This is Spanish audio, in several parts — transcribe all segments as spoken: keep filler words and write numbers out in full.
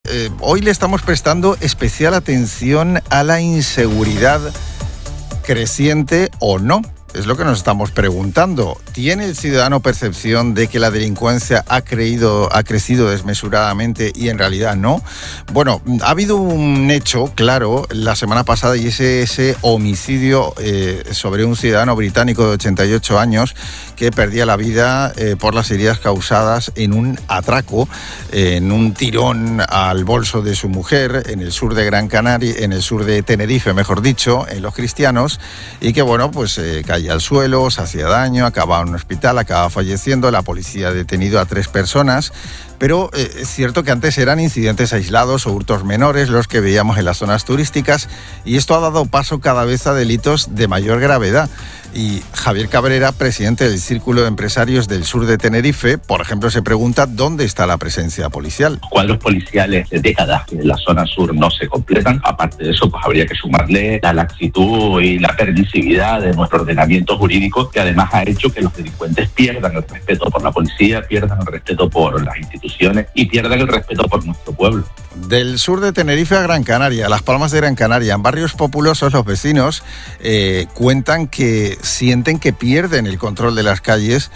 eh, hoy le estamos prestando especial atención a la inseguridad creciente o no. Es lo que nos estamos preguntando. ¿Tiene el ciudadano percepción de que la delincuencia ha, creído, ha crecido desmesuradamente y en realidad no? Bueno, ha habido un hecho claro la semana pasada y ese, ese homicidio eh, sobre un ciudadano británico de ochenta y ocho años que perdía la vida eh, por las heridas causadas en un atraco, eh, en un tirón al bolso de su mujer en el sur de Gran Canaria, en el sur de Tenerife, mejor dicho, en Los Cristianos, y que bueno, pues eh, caía al suelo, se hacía daño, acababa en un hospital, acaba falleciendo. La policía ha detenido a tres personas, pero eh, es cierto que antes eran incidentes aislados o hurtos menores los que veíamos en las zonas turísticas, y esto ha dado paso cada vez a delitos de mayor gravedad. Y Javier Cabrera, presidente del Círculo de Empresarios del Sur de Tenerife, por ejemplo, se pregunta dónde está la presencia policial. Los cuadros policiales de décadas en la zona sur no se completan. Aparte de eso, pues habría que sumarle la laxitud y la permisividad de nuestro ordenamiento jurídico, que además ha hecho que los delincuentes pierdan el respeto por la policía, pierdan el respeto por las instituciones y pierdan el respeto por nuestro pueblo. Del sur de Tenerife a Gran Canaria, Las Palmas de Gran Canaria, en barrios populosos los vecinos eh, cuentan que sienten que pierden el control de las calles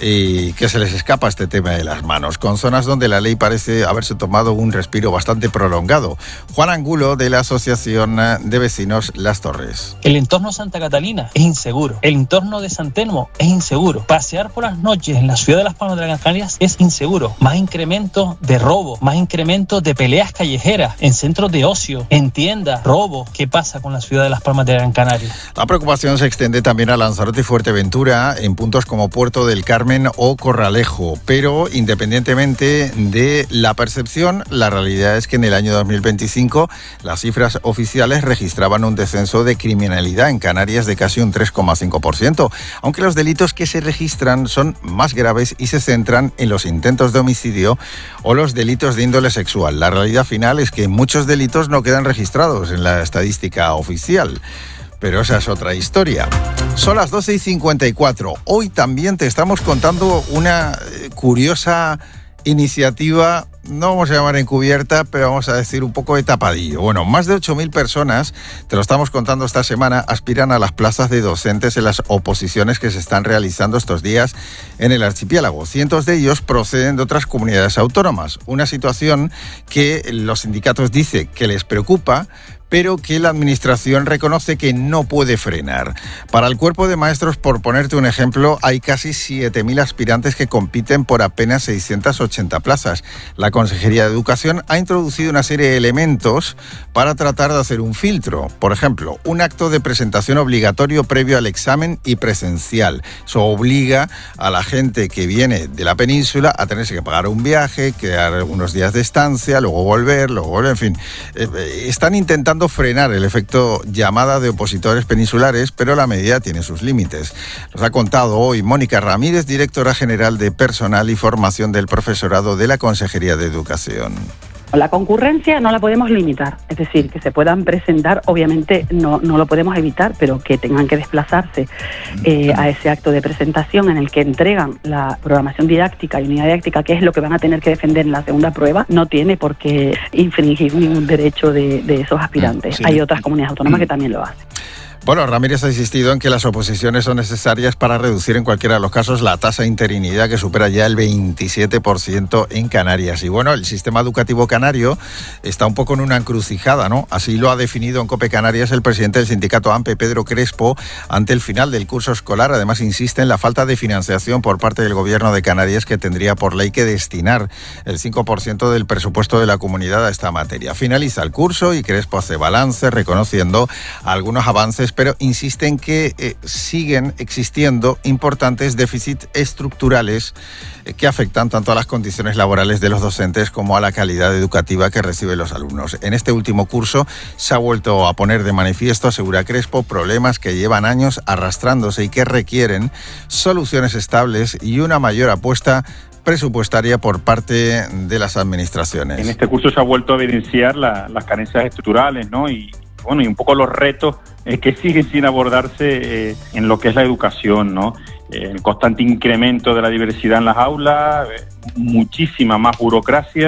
y que se les escapa este tema de las manos, con zonas donde la ley parece haberse tomado un respiro bastante prolongado. Juan Angulo, de la Asociación de Vecinos Las Torres. El entorno de Santa Catalina es inseguro, el entorno de San Telmo es inseguro, pasear por las noches en la ciudad de Las Palmas de Gran Canaria es inseguro, más incremento de robo, más incremento de peleas callejeras, en centros de ocio, en tiendas, robo. ¿Qué pasa con la ciudad de Las Palmas de Gran Canaria? La preocupación se extiende también a Lanzarote y Fuerteventura, en puntos como Puerto del Carmen o Corralejo, pero independientemente de la percepción, la realidad es que en el año dos mil veinticinco las cifras oficiales registraban un descenso de criminalidad en Canarias de casi un tres coma cinco por ciento, aunque los delitos que se registran son más graves y se centran en los intentos de homicidio o los delitos de índole sexual. La realidad final es que muchos delitos no quedan registrados en la estadística oficial. Pero esa es otra historia. Son las doce y cincuenta y cuatro. Hoy también te estamos contando una curiosa iniciativa, no vamos a llamar encubierta, pero vamos a decir un poco de tapadillo. Bueno, más de ocho mil personas, te lo estamos contando esta semana, aspiran a las plazas de docentes en las oposiciones que se están realizando estos días en el archipiélago. Cientos de ellos proceden de otras comunidades autónomas. Una situación que los sindicatos dicen que les preocupa, pero que la Administración reconoce que no puede frenar. Para el cuerpo de maestros, por ponerte un ejemplo, hay casi siete mil aspirantes que compiten por apenas seiscientas ochenta plazas. La Consejería de Educación ha introducido una serie de elementos para tratar de hacer un filtro. Por ejemplo, un acto de presentación obligatorio previo al examen y presencial. Eso obliga a la gente que viene de la península a tenerse que pagar un viaje, quedar unos días de estancia, luego volver, luego volver, en fin. Eh, están intentando frenar el efecto llamada de opositores peninsulares, pero la medida tiene sus límites. Nos ha contado hoy Mónica Ramírez, directora general de Personal y Formación del Profesorado de la Consejería de Educación. La concurrencia no la podemos limitar, es decir, que se puedan presentar, obviamente no, no lo podemos evitar, pero que tengan que desplazarse eh, a ese acto de presentación en el que entregan la programación didáctica y unidad didáctica, que es lo que van a tener que defender en la segunda prueba, no tiene por qué infringir ningún derecho de, de esos aspirantes. Sí. Hay otras comunidades autónomas que también lo hacen. Bueno, Ramírez ha insistido en que las oposiciones son necesarias para reducir en cualquiera de los casos la tasa de interinidad, que supera ya el veintisiete por ciento en Canarias. Y bueno, el sistema educativo canario está un poco en una encrucijada, ¿no? Así lo ha definido en COPE Canarias el presidente del sindicato AMPE, Pedro Crespo, ante el final del curso escolar. Además, insiste en la falta de financiación por parte del gobierno de Canarias, que tendría por ley que destinar el cinco por ciento del presupuesto de la comunidad a esta materia. Finaliza el curso y Crespo hace balance, reconociendo algunos avances, pero insiste en que eh, siguen existiendo importantes déficits estructurales eh, que afectan tanto a las condiciones laborales de los docentes como a la calidad educativa que reciben los alumnos. En este último curso se ha vuelto a poner de manifiesto, asegura Crespo, problemas que llevan años arrastrándose y que requieren soluciones estables y una mayor apuesta presupuestaria por parte de las administraciones. En este curso se ha vuelto a evidenciar la, las carencias estructurales, ¿no? Y bueno, y un poco los retos eh, que siguen sin abordarse eh, en lo que es la educación, ¿no? Eh, el constante incremento de la diversidad en las aulas, eh, muchísima más burocracia,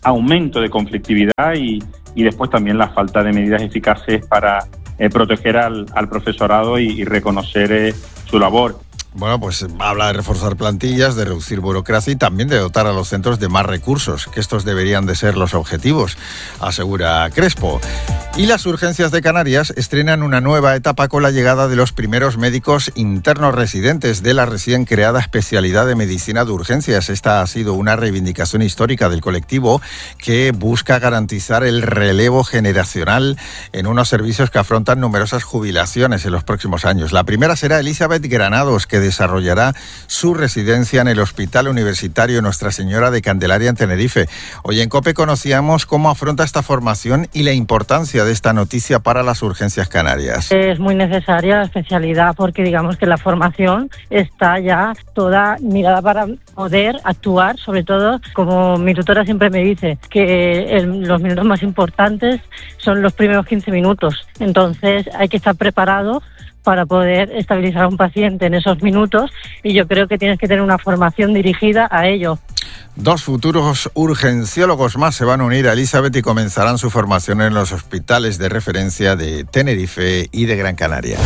aumento de conflictividad y, y después también la falta de medidas eficaces para eh, proteger al, al profesorado y, y reconocer eh, su labor. Bueno, pues habla de reforzar plantillas, de reducir burocracia y también de dotar a los centros de más recursos, que estos deberían de ser los objetivos, asegura Crespo. Y las urgencias de Canarias estrenan una nueva etapa con la llegada de los primeros médicos internos residentes de la recién creada especialidad de medicina de urgencias. Esta ha sido una reivindicación histórica del colectivo que busca garantizar el relevo generacional en unos servicios que afrontan numerosas jubilaciones en los próximos años. La primera será Elizabeth Granados, que desarrollará su residencia en el Hospital Universitario Nuestra Señora de Candelaria en Tenerife. Hoy en COPE conocíamos cómo afronta esta formación y la importancia de esta noticia para las urgencias canarias. Es muy necesaria la especialidad porque digamos que la formación está ya toda mirada para poder actuar, sobre todo, como mi tutora siempre me dice, que el, los minutos más importantes son los primeros quince minutos. Entonces hay que estar preparado para poder estabilizar a un paciente en esos minutos y yo creo que tienes que tener una formación dirigida a ello. Dos futuros urgenciólogos más se van a unir a Elizabeth y comenzarán su formación en los hospitales de referencia de Tenerife y de Gran Canaria.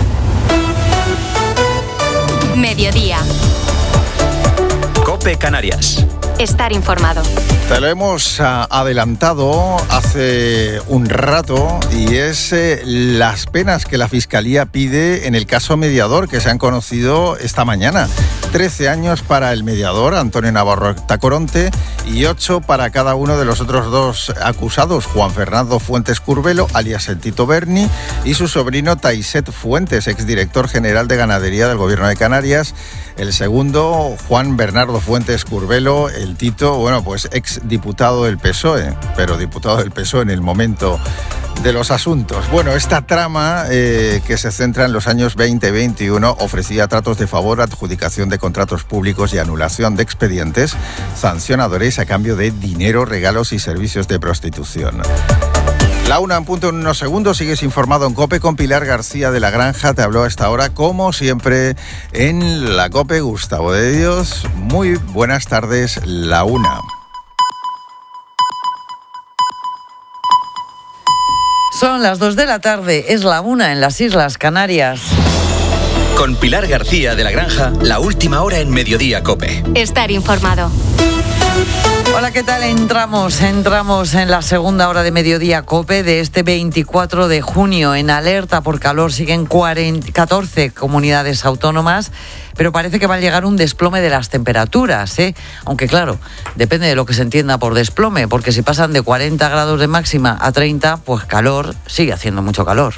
Mediodía. COPE Canarias. Estar informado. Te lo hemos uh, adelantado hace un rato y es eh, las penas que la Fiscalía pide en el caso Mediador que se han conocido esta mañana. trece años para el mediador, Antonio Navarro Tacoronte, y ocho para cada uno de los otros dos acusados, Juan Fernando Fuentes Curbelo, alias el Tito Berni, y su sobrino Taiset Fuentes, exdirector general de Ganadería del Gobierno de Canarias. El segundo, Juan Bernardo Fuentes Curbelo, el Tito, bueno, pues exdiputado del P S O E, pero diputado del P S O E en el momento de los asuntos. Bueno, esta trama eh, que se centra en los años veinte y veintiuno ofrecía tratos de favor, adjudicación de contratos públicos y anulación de expedientes sancionadores a cambio de dinero, regalos y servicios de prostitución. La una en punto en unos segundos, sigues informado en COPE con Pilar García de la Granja. Te habló a esta hora, como siempre, en la COPE. Gustavo de Dios, muy buenas tardes, la una. Son las dos de la tarde, es la una en las Islas Canarias. Con Pilar García de la Granja, la última hora en Mediodía COPE. Estar informado. Hola, ¿qué tal? Entramos, entramos en la segunda hora de Mediodía COPE de este veinticuatro de junio. En alerta por calor siguen cuarenta, catorce comunidades autónomas, pero parece que va a llegar un desplome de las temperaturas, ¿eh? Aunque claro, depende de lo que se entienda por desplome, porque si pasan de cuarenta grados de máxima a treinta, pues calor, sigue haciendo mucho calor.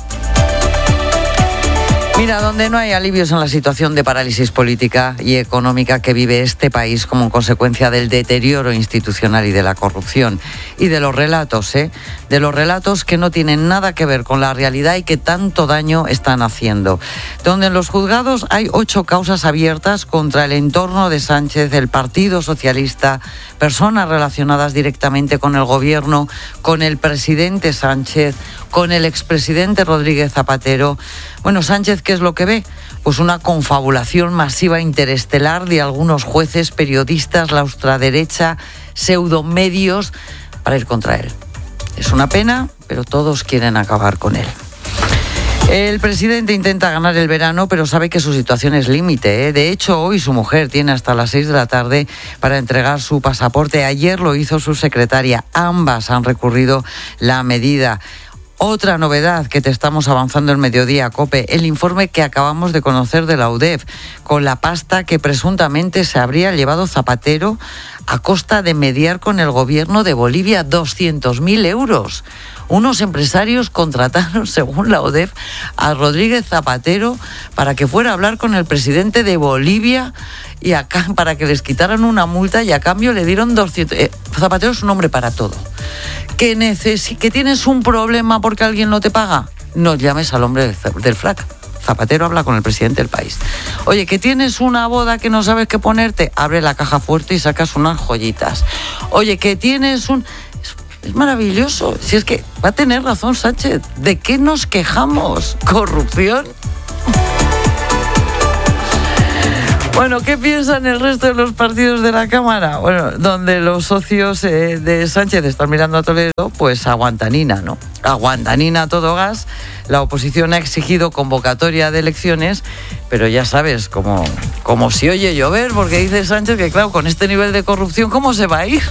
Mira, donde no hay alivios en la situación de parálisis política y económica que vive este país como consecuencia del deterioro institucional y de la corrupción. Y de los relatos, ¿eh? De los relatos que no tienen nada que ver con la realidad y que tanto daño están haciendo. Donde en los juzgados hay ocho causas abiertas contra el entorno de Sánchez, el Partido Socialista, personas relacionadas directamente con el gobierno, con el presidente Sánchez, con el expresidente Rodríguez Zapatero. Bueno, Sánchez, ¿qué es lo que ve? Pues una confabulación masiva interestelar de algunos jueces, periodistas, la ultraderecha, pseudomedios, para ir contra él. Es una pena, pero todos quieren acabar con él. El presidente intenta ganar el verano, pero sabe que su situación es límite, ¿eh? De hecho, hoy su mujer tiene hasta las seis de la tarde para entregar su pasaporte. Ayer lo hizo su secretaria. Ambas han recurrido la medida. Otra novedad que te estamos avanzando en Mediodía COPE, el informe que acabamos de conocer de la U D E F, con la pasta que presuntamente se habría llevado Zapatero a costa de mediar con el gobierno de Bolivia, doscientos mil euros. Unos empresarios contrataron, según la U D E F, a Rodríguez Zapatero para que fuera a hablar con el presidente de Bolivia y acá para que les quitaran una multa y a cambio le dieron doscientos. Eh, Zapatero es un hombre para todo. Que, necesi- que tienes un problema porque alguien no te paga, no llames al hombre del, del F R A C. Zapatero habla con el presidente del país. Oye, que tienes una boda que no sabes qué ponerte, abre la caja fuerte y sacas unas joyitas. Oye, que tienes un... Es maravilloso. Si es que va a tener razón Sánchez. ¿De qué nos quejamos? ¿Corrupción? Bueno, ¿qué piensan el resto de los partidos de la Cámara? Bueno, donde los socios eh, de Sánchez están mirando a Toledo, pues aguantanina, ¿no? Aguantanina a todo gas. La oposición ha exigido convocatoria de elecciones, pero ya sabes, como, como si oye llover, porque dice Sánchez que, claro, con este nivel de corrupción, ¿cómo se va a ir?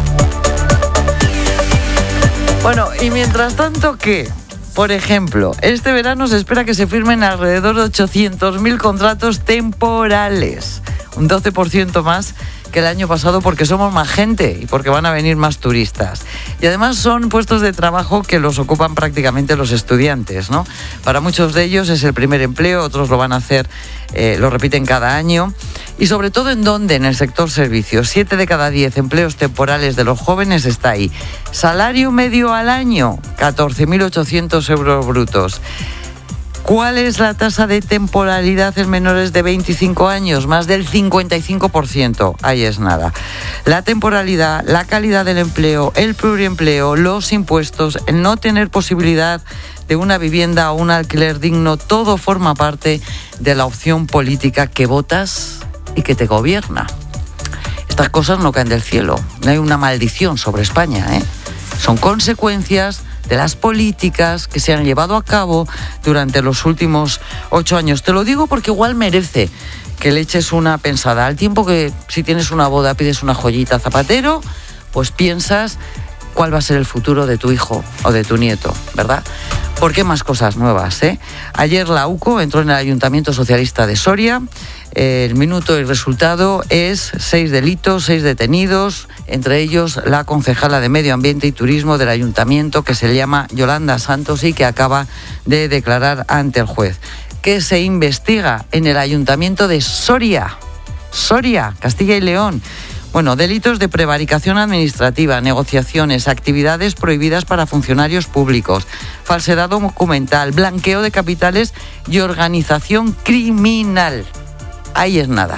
Bueno, y mientras tanto, ¿qué? Por ejemplo, este verano se espera que se firmen alrededor de ochocientos mil contratos temporales, un doce por ciento más que el año pasado porque somos más gente y porque van a venir más turistas. Y además son puestos de trabajo que los ocupan prácticamente los estudiantes, ¿no? Para muchos de ellos es el primer empleo, otros lo van a hacer, eh, lo repiten cada año. Y sobre todo, ¿en dónde? En el sector servicios. Siete de cada diez empleos temporales de los jóvenes está ahí. Salario medio al año, catorce mil ochocientos euros brutos. ¿Cuál es la tasa de temporalidad en menores de veinticinco años? Más del cincuenta y cinco por ciento. Ahí es nada. La temporalidad, la calidad del empleo, el pluriempleo, los impuestos, el no tener posibilidad de una vivienda o un alquiler digno, todo forma parte de la opción política que votas y que te gobierna. Estas cosas no caen del cielo. No hay una maldición sobre España, ¿eh? Son consecuencias de las políticas que se han llevado a cabo durante los últimos ocho años. Te lo digo porque igual merece que le eches una pensada. Al tiempo que si tienes una boda pides una joyita zapatero, pues piensas cuál va a ser el futuro de tu hijo o de tu nieto, ¿verdad? ¿Por qué más cosas nuevas, eh? Ayer la U C O entró en el Ayuntamiento Socialista de Soria. El minuto y resultado es seis delitos, seis detenidos, entre ellos la concejala de Medio Ambiente y Turismo del Ayuntamiento, que se llama Yolanda Santos y que acaba de declarar ante el juez. ¿Qué se investiga en el Ayuntamiento de Soria? Soria, Castilla y León. Bueno, delitos de prevaricación administrativa, negociaciones, actividades prohibidas para funcionarios públicos, falsedad documental, blanqueo de capitales y organización criminal. Ahí es nada.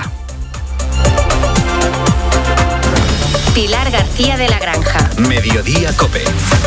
Pilar García de la Granja. Mediodía COPE.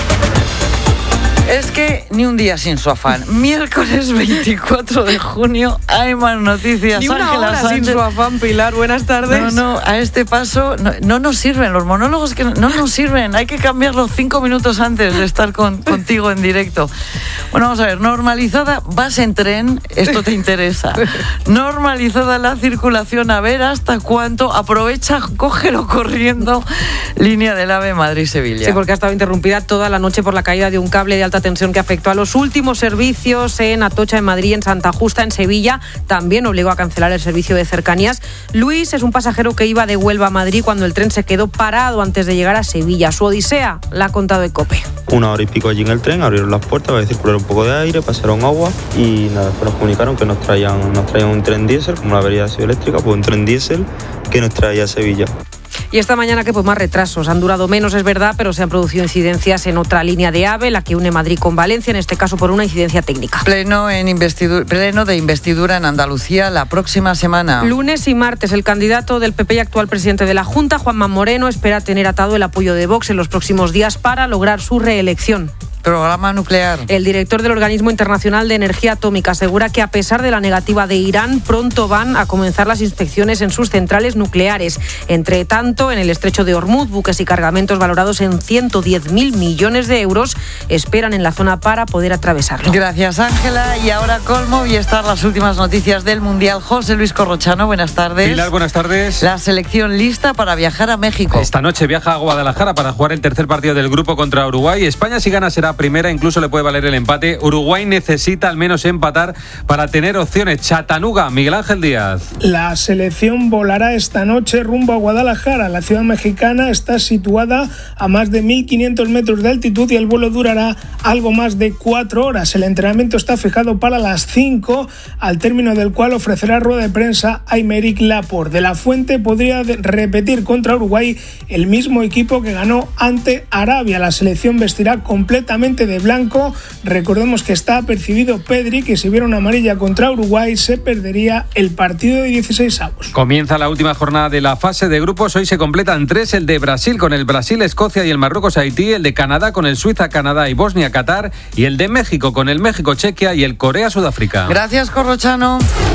Es que ni un día sin su afán. Miércoles veinticuatro de junio hay más noticias. Ni una Ángela hora Sánchez. sin su afán, Pilar. Buenas tardes. No, no, a este paso no, no nos sirven los monólogos, que no, no nos sirven. Hay que cambiarlos cinco minutos antes de estar con, contigo en directo. Bueno, vamos a ver. Normalizada, vas en tren, esto te interesa. Normalizada la circulación, a ver hasta cuánto. Aprovecha, cógelo corriendo. Línea del AVE Madrid-Sevilla. Sí, porque ha estado interrumpida toda la noche por la caída de un cable de alta tensión que afectó a los últimos servicios en Atocha, en Madrid, en Santa Justa, en Sevilla. También obligó a cancelar el servicio de cercanías. Luis es un pasajero que iba de Huelva a Madrid cuando el tren se quedó parado antes de llegar a Sevilla. Su odisea la ha contado en COPE. Una hora y pico allí en el tren, abrieron las puertas para circular un poco de aire, pasaron agua y nada, después nos comunicaron que nos traían, nos traían un tren diésel, como la avería ha sido eléctrica, pues un tren diésel que nos traía a Sevilla. Y esta mañana que pues más retrasos, han durado menos, es verdad, pero se han producido incidencias en otra línea de AVE, la que une Madrid con Valencia, en este caso por una incidencia técnica. Pleno, en investidu- pleno de investidura en Andalucía la próxima semana. Lunes y martes, el candidato del P P y actual presidente de la Junta, Juanma Moreno, espera tener atado el apoyo de Vox en los próximos días para lograr su reelección. Programa nuclear. El director del Organismo Internacional de Energía Atómica asegura que a pesar de la negativa de Irán, pronto van a comenzar las inspecciones en sus centrales nucleares. Entre tanto, en el estrecho de Hormuz, buques y cargamentos valorados en ciento diez mil millones de euros esperan en la zona para poder atravesarlo. Gracias, Ángela. Y ahora colmo y están las últimas noticias del Mundial. José Luis Corrochano, buenas tardes. Pilar, buenas tardes. La selección lista para viajar a México. Esta noche viaja a Guadalajara para jugar el tercer partido del grupo contra Uruguay. España, si gana, será primera, incluso le puede valer el empate. Uruguay necesita al menos empatar para tener opciones. Chattanooga, Miguel Ángel Díaz. La selección volará esta noche rumbo a Guadalajara. La ciudad mexicana está situada a más de mil quinientos metros de altitud y el vuelo durará algo más de cuatro horas. El entrenamiento está fijado para las cinco, al término del cual ofrecerá rueda de prensa a Aymeric Laporte. De la Fuente podría repetir contra Uruguay el mismo equipo que ganó ante Arabia. La selección vestirá completamente de blanco. Recordemos que está apercibido Pedri, que si hubiera una amarilla contra Uruguay se perdería el partido de dieciséis avos. Comienza la última jornada de la fase de grupos. Hoy se completan tres: el de Brasil con el Brasil, Escocia y el Marruecos, Haití; el de Canadá con el Suiza, Canadá y Bosnia, Qatar; y el de México con el México, Chequia y el Corea, Sudáfrica. Gracias, Corrochano.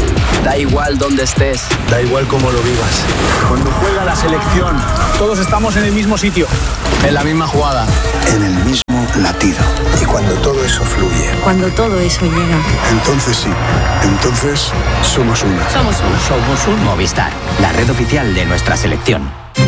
Da igual dónde estés. Da igual cómo lo vivas. Cuando juega la selección, todos estamos en el mismo sitio. En la misma jugada. En el mismo latido. Y cuando todo eso fluye. Cuando todo eso llega. Entonces sí. Entonces somos una. Somos uno. Somos un Movistar, la red oficial de nuestra selección.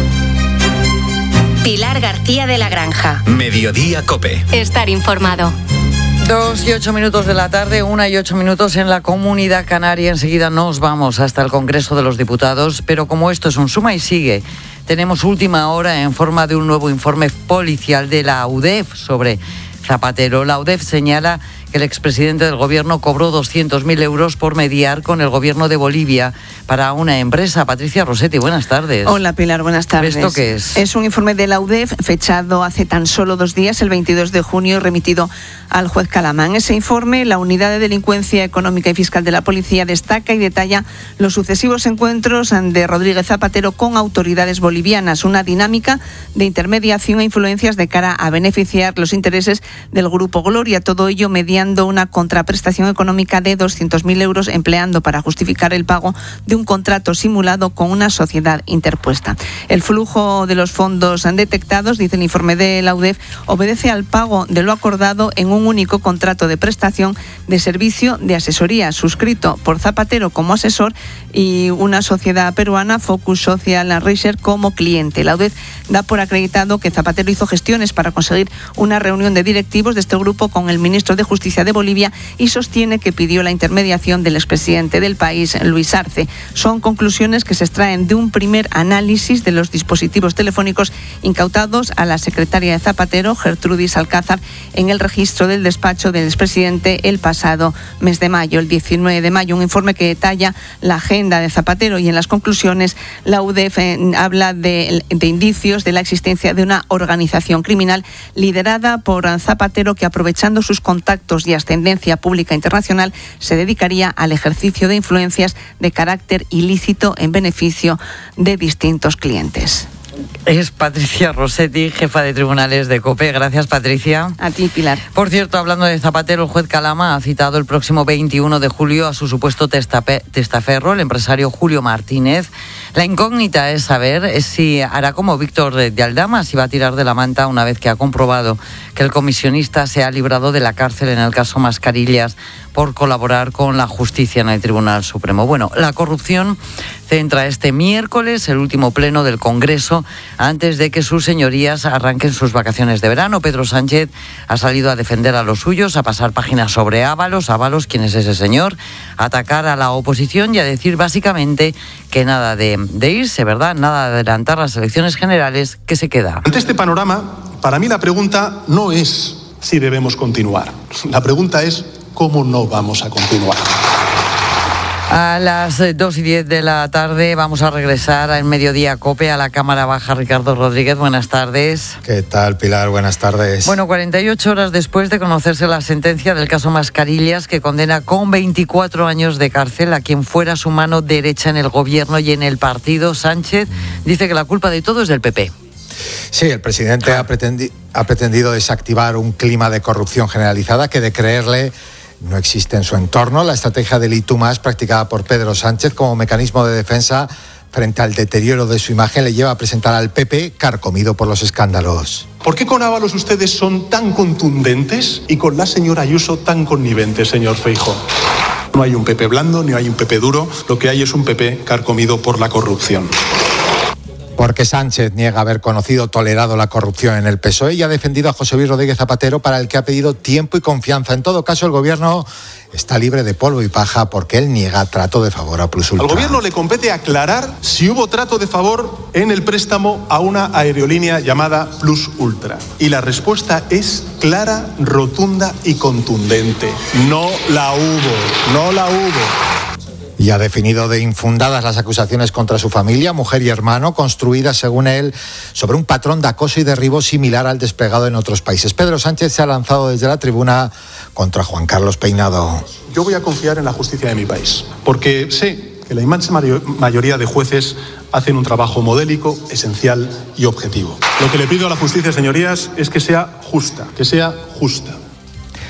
Pilar García de la Granja. Mediodía Cope. Estar informado. Dos y ocho minutos de la tarde, una y ocho minutos en la Comunidad Canaria. Enseguida nos vamos hasta el Congreso de los Diputados, pero como esto es un suma y sigue, tenemos última hora en forma de un nuevo informe policial de la U D E F sobre Zapatero. La U D E F señala que el expresidente del gobierno cobró doscientos mil euros por mediar con el gobierno de Bolivia para una empresa. Patricia Rossetti, buenas tardes. Hola Pilar, buenas tardes. ¿Esto qué es? Es un informe de la U D E F fechado hace tan solo dos días, el veintidós de junio, y remitido al juez Calamán. En ese informe, la Unidad de Delincuencia Económica y Fiscal de la Policía destaca y detalla los sucesivos encuentros de Rodríguez Zapatero con autoridades bolivianas, una dinámica de intermediación e influencias de cara a beneficiar los intereses del Grupo Gloria, todo ello mediante una contraprestación económica de doscientos mil euros, empleando para justificar el pago de un contrato simulado con una sociedad interpuesta. El flujo de los fondos detectados, dice el informe de la U D E F, obedece al pago de lo acordado en un único contrato de prestación de servicio de asesoría suscrito por Zapatero como asesor y una sociedad peruana, Focus Social Research, como cliente. La U D E F da por acreditado que Zapatero hizo gestiones para conseguir una reunión de directivos de este grupo con el ministro de Justicia de Bolivia y sostiene que pidió la intermediación del expresidente del país, Luis Arce. Son conclusiones que se extraen de un primer análisis de los dispositivos telefónicos incautados a la secretaria de Zapatero, Gertrudis Alcázar, en el registro del despacho del expresidente el pasado mes de mayo, el diecinueve de mayo. Un informe que detalla la agenda de Zapatero y en las conclusiones la U D E F habla de, de indicios de la existencia de una organización criminal liderada por Zapatero que, aprovechando sus contactos y ascendencia pública internacional, se dedicaría al ejercicio de influencias de carácter ilícito en beneficio de distintos clientes. Es Patricia Rossetti, jefa de tribunales de COPE. Gracias, Patricia. A ti, Pilar. Por cierto, hablando de Zapatero, el juez Calama ha citado el próximo veintiuno de julio a su supuesto testape- testaferro, el empresario Julio Martínez. La incógnita es saber si hará como Víctor de Aldama, si va a tirar de la manta una vez que ha comprobado que el comisionista se ha librado de la cárcel en el caso Mascarillas por colaborar con la justicia en el Tribunal Supremo. Bueno, la corrupción centra este miércoles el último pleno del Congreso antes de que sus señorías arranquen sus vacaciones de verano. Pedro Sánchez ha salido a defender a los suyos, a pasar páginas sobre Ábalos. Ábalos, ¿quién es ese señor? A atacar a la oposición y a decir básicamente que nada de, de irse, ¿verdad? Nada de adelantar las elecciones generales, que se queda. Ante este panorama, para mí la pregunta no es si debemos continuar. La pregunta es cómo no vamos a continuar. A las dos y diez de la tarde vamos a regresar al Mediodía Cope, a la Cámara Baja. Ricardo Rodríguez, buenas tardes. ¿Qué tal, Pilar? Buenas tardes. Bueno, cuarenta y ocho horas después de conocerse la sentencia del caso Mascarillas, que condena con veinticuatro años de cárcel a quien fuera su mano derecha en el gobierno y en el partido, Sánchez dice que la culpa de todo es del P P. Sí, el presidente ha, pretendi- ha pretendido desactivar un clima de corrupción generalizada que, de creerle, no existe en su entorno. La estrategia del y tú más, practicada por Pedro Sánchez como mecanismo de defensa frente al deterioro de su imagen, le lleva a presentar al P P carcomido por los escándalos. ¿Por qué con Ábalos ustedes son tan contundentes y con la señora Ayuso tan conniventes, señor Feijóo? No hay un P P blando ni hay un P P duro, lo que hay es un P P carcomido por la corrupción. Porque Sánchez niega haber conocido o tolerado la corrupción en el P S O E y ha defendido a José Luis Rodríguez Zapatero, para el que ha pedido tiempo y confianza. En todo caso, el gobierno está libre de polvo y paja porque él niega trato de favor a Plus Ultra. Al gobierno le compete aclarar si hubo trato de favor en el préstamo a una aerolínea llamada Plus Ultra. Y la respuesta es clara, rotunda y contundente. No la hubo, no la hubo. Y ha definido de infundadas las acusaciones contra su familia, mujer y hermano, construidas, según él, sobre un patrón de acoso y derribo similar al desplegado en otros países. Pedro Sánchez se ha lanzado desde la tribuna contra Juan Carlos Peinado. Yo voy a confiar en la justicia de mi país, porque sé que la inmensa mayoría de jueces hacen un trabajo modélico, esencial y objetivo. Lo que le pido a la justicia, señorías, es que sea justa, que sea justa.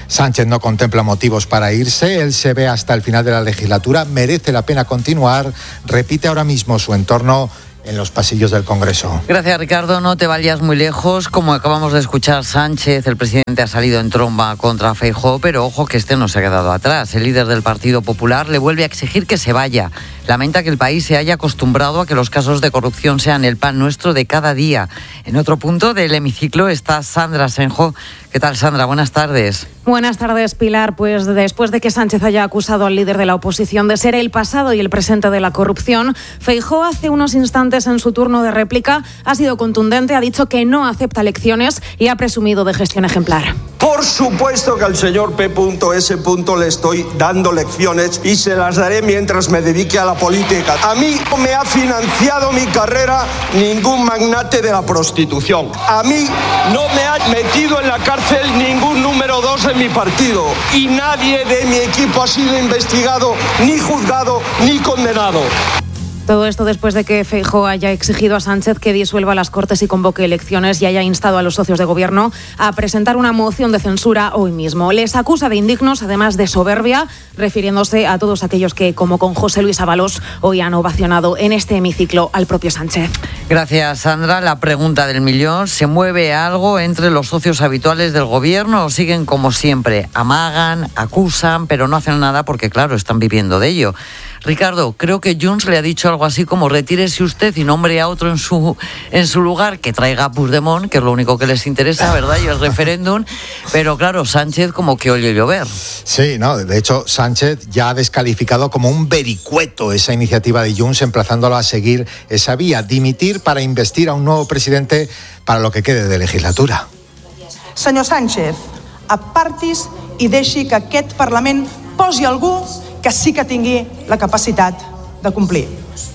Sánchez no contempla motivos para irse, él se ve hasta el final de la legislatura, merece la pena continuar, repite ahora mismo su entorno en los pasillos del Congreso. Gracias, Ricardo. No te vayas muy lejos. Como acabamos de escuchar, Sánchez, el presidente, ha salido en tromba contra Feijóo, pero ojo que este no se ha quedado atrás. El líder del Partido Popular le vuelve a exigir que se vaya. Lamenta que el país se haya acostumbrado a que los casos de corrupción sean el pan nuestro de cada día. En otro punto del hemiciclo está Sandra Senjo. ¿Qué tal, Sandra? Buenas tardes. Buenas tardes, Pilar. Pues después de que Sánchez haya acusado al líder de la oposición de ser el pasado y el presente de la corrupción, Feijóo hace unos instantes en su turno de réplica ha sido contundente, ha dicho que no acepta lecciones y ha presumido de gestión ejemplar. Por supuesto que al señor P S le estoy dando lecciones y se las daré mientras me dedique a la política. A mí no me ha financiado mi carrera ningún magnate de la prostitución. A mí no me ha metido en la cárcel ningún número dos en mi partido. Y nadie de mi equipo ha sido investigado, ni juzgado, ni condenado. Todo esto después de que Feijóo haya exigido a Sánchez que disuelva las Cortes y convoque elecciones y haya instado a los socios de gobierno a presentar una moción de censura hoy mismo. Les acusa de indignos, además de soberbia, refiriéndose a todos aquellos que, como con José Luis Ábalos, hoy han ovacionado en este hemiciclo al propio Sánchez. Gracias, Sandra. La pregunta del millón: ¿se mueve algo entre los socios habituales del gobierno o siguen como siempre? Amagan, acusan, pero no hacen nada porque, claro, están viviendo de ello. Ricardo, creo que Junts le ha dicho algo así como retírese usted y nombre a otro en su en su lugar, que traiga a Puigdemont, que es lo único que les interesa, ¿verdad? Y el referéndum. Pero claro, Sánchez como que oye llover. Sí, no, de hecho Sánchez ya ha descalificado como un vericueto esa iniciativa de Junts, emplazándolo a seguir esa vía, dimitir para investir a un nuevo presidente para lo que quede de legislatura. Senyor Sánchez, apartis i deixi que aquest Parlament posi algú que sí que tingui la capacitat de complir.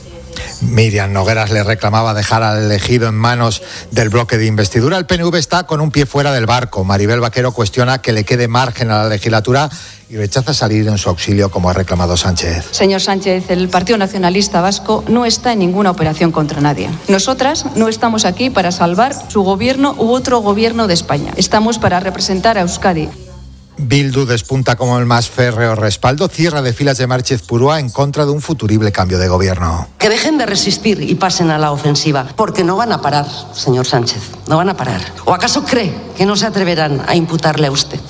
Miriam Nogueras le reclamaba dejar al elegido en manos del bloque de investidura. El P N V está con un pie fuera del barco. Maribel Vaquero cuestiona que le quede margen a la legislatura y rechaza salir en su auxilio, como ha reclamado Sánchez. Señor Sánchez, el Partido Nacionalista Vasco no está en ninguna operación contra nadie. Nosotras no estamos aquí para salvar su gobierno u otro gobierno de España. Estamos para representar a Euskadi. Bildu despunta como el más férreo respaldo, cierra de filas de Márchez Purúa en contra de un futurible cambio de gobierno. Que dejen de resistir y pasen a la ofensiva, porque no van a parar, señor Sánchez, no van a parar. ¿O acaso cree que no se atreverán a imputarle a usted?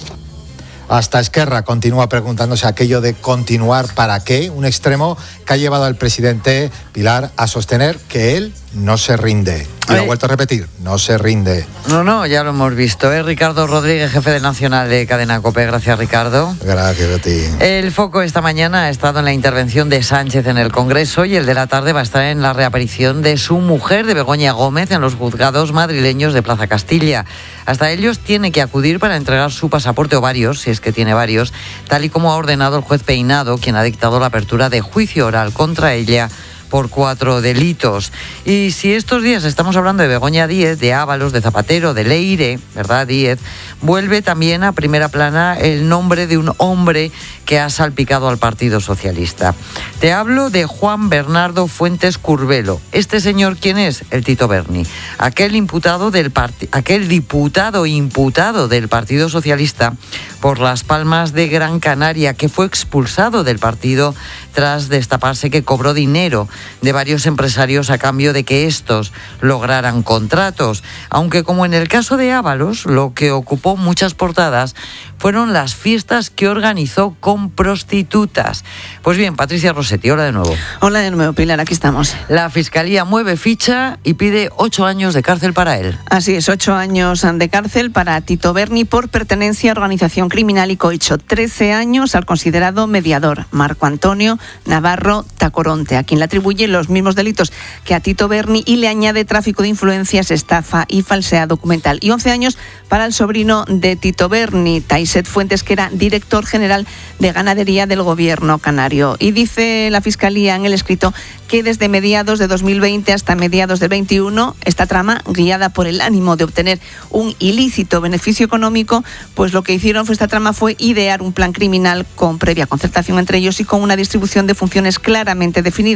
Hasta Esquerra continúa preguntándose aquello de continuar para qué, un extremo que ha llevado al presidente Pilar a sostener que él no se rinde. Y lo he vuelto a repetir, no se rinde. No, no, ya lo hemos visto, ¿eh? Ricardo Rodríguez, jefe de Nacional de Cadena COPE. Gracias, Ricardo. Gracias a ti. El foco esta mañana ha estado en la intervención de Sánchez en el Congreso y el de la tarde va a estar en la reaparición de su mujer, de Begoña Gómez, en los juzgados madrileños de Plaza Castilla. Hasta ellos tiene que acudir para entregar su pasaporte o varios, si es que tiene varios, tal y como ha ordenado el juez Peinado, quien ha dictado la apertura de juicio oral contra ella por cuatro delitos. Y si estos días estamos hablando de Begoña Díez, de Ábalos, de Zapatero, de Leire, ¿verdad? Díez, vuelve también a primera plana el nombre de un hombre que ha salpicado al Partido Socialista. Te hablo de Juan Bernardo Fuentes Curbelo. ¿Este señor quién es? El Tito Berni. Aquel imputado del part- aquel diputado imputado del Partido Socialista por Las Palmas de Gran Canaria, que fue expulsado del partido tras destaparse que cobró dinero de varios empresarios a cambio de que estos lograran contratos. Aunque, como en el caso de Ábalos, lo que ocupó muchas portadas fueron las fiestas que organizó con prostitutas. Pues bien, Patricia Rossetti, hola de nuevo. Hola de nuevo, Pilar, aquí estamos. La Fiscalía mueve ficha y pide ocho años de cárcel para él. Así es, ocho años de cárcel para Tito Berni por pertenencia a organización criminal y cohecho. Trece años al considerado mediador, Marco Antonio Navarro Tacoronte, a quien le atribuye los mismos delitos que a Tito Berni y le añade tráfico de influencias, estafa y falsedad documental. Y once años para el sobrino de Tito Berni, Taiset Fuentes, que era director general de ganadería del gobierno canario. Y dice la Fiscalía en el escrito que desde mediados de dos mil veinte hasta mediados del veintiuno, esta trama, guiada por el ánimo de obtener un ilícito beneficio económico, pues lo que hicieron fue esta trama fue idear un plan criminal con previa concertación entre ellos y con una distribución de funciones claramente definidas. Y lo que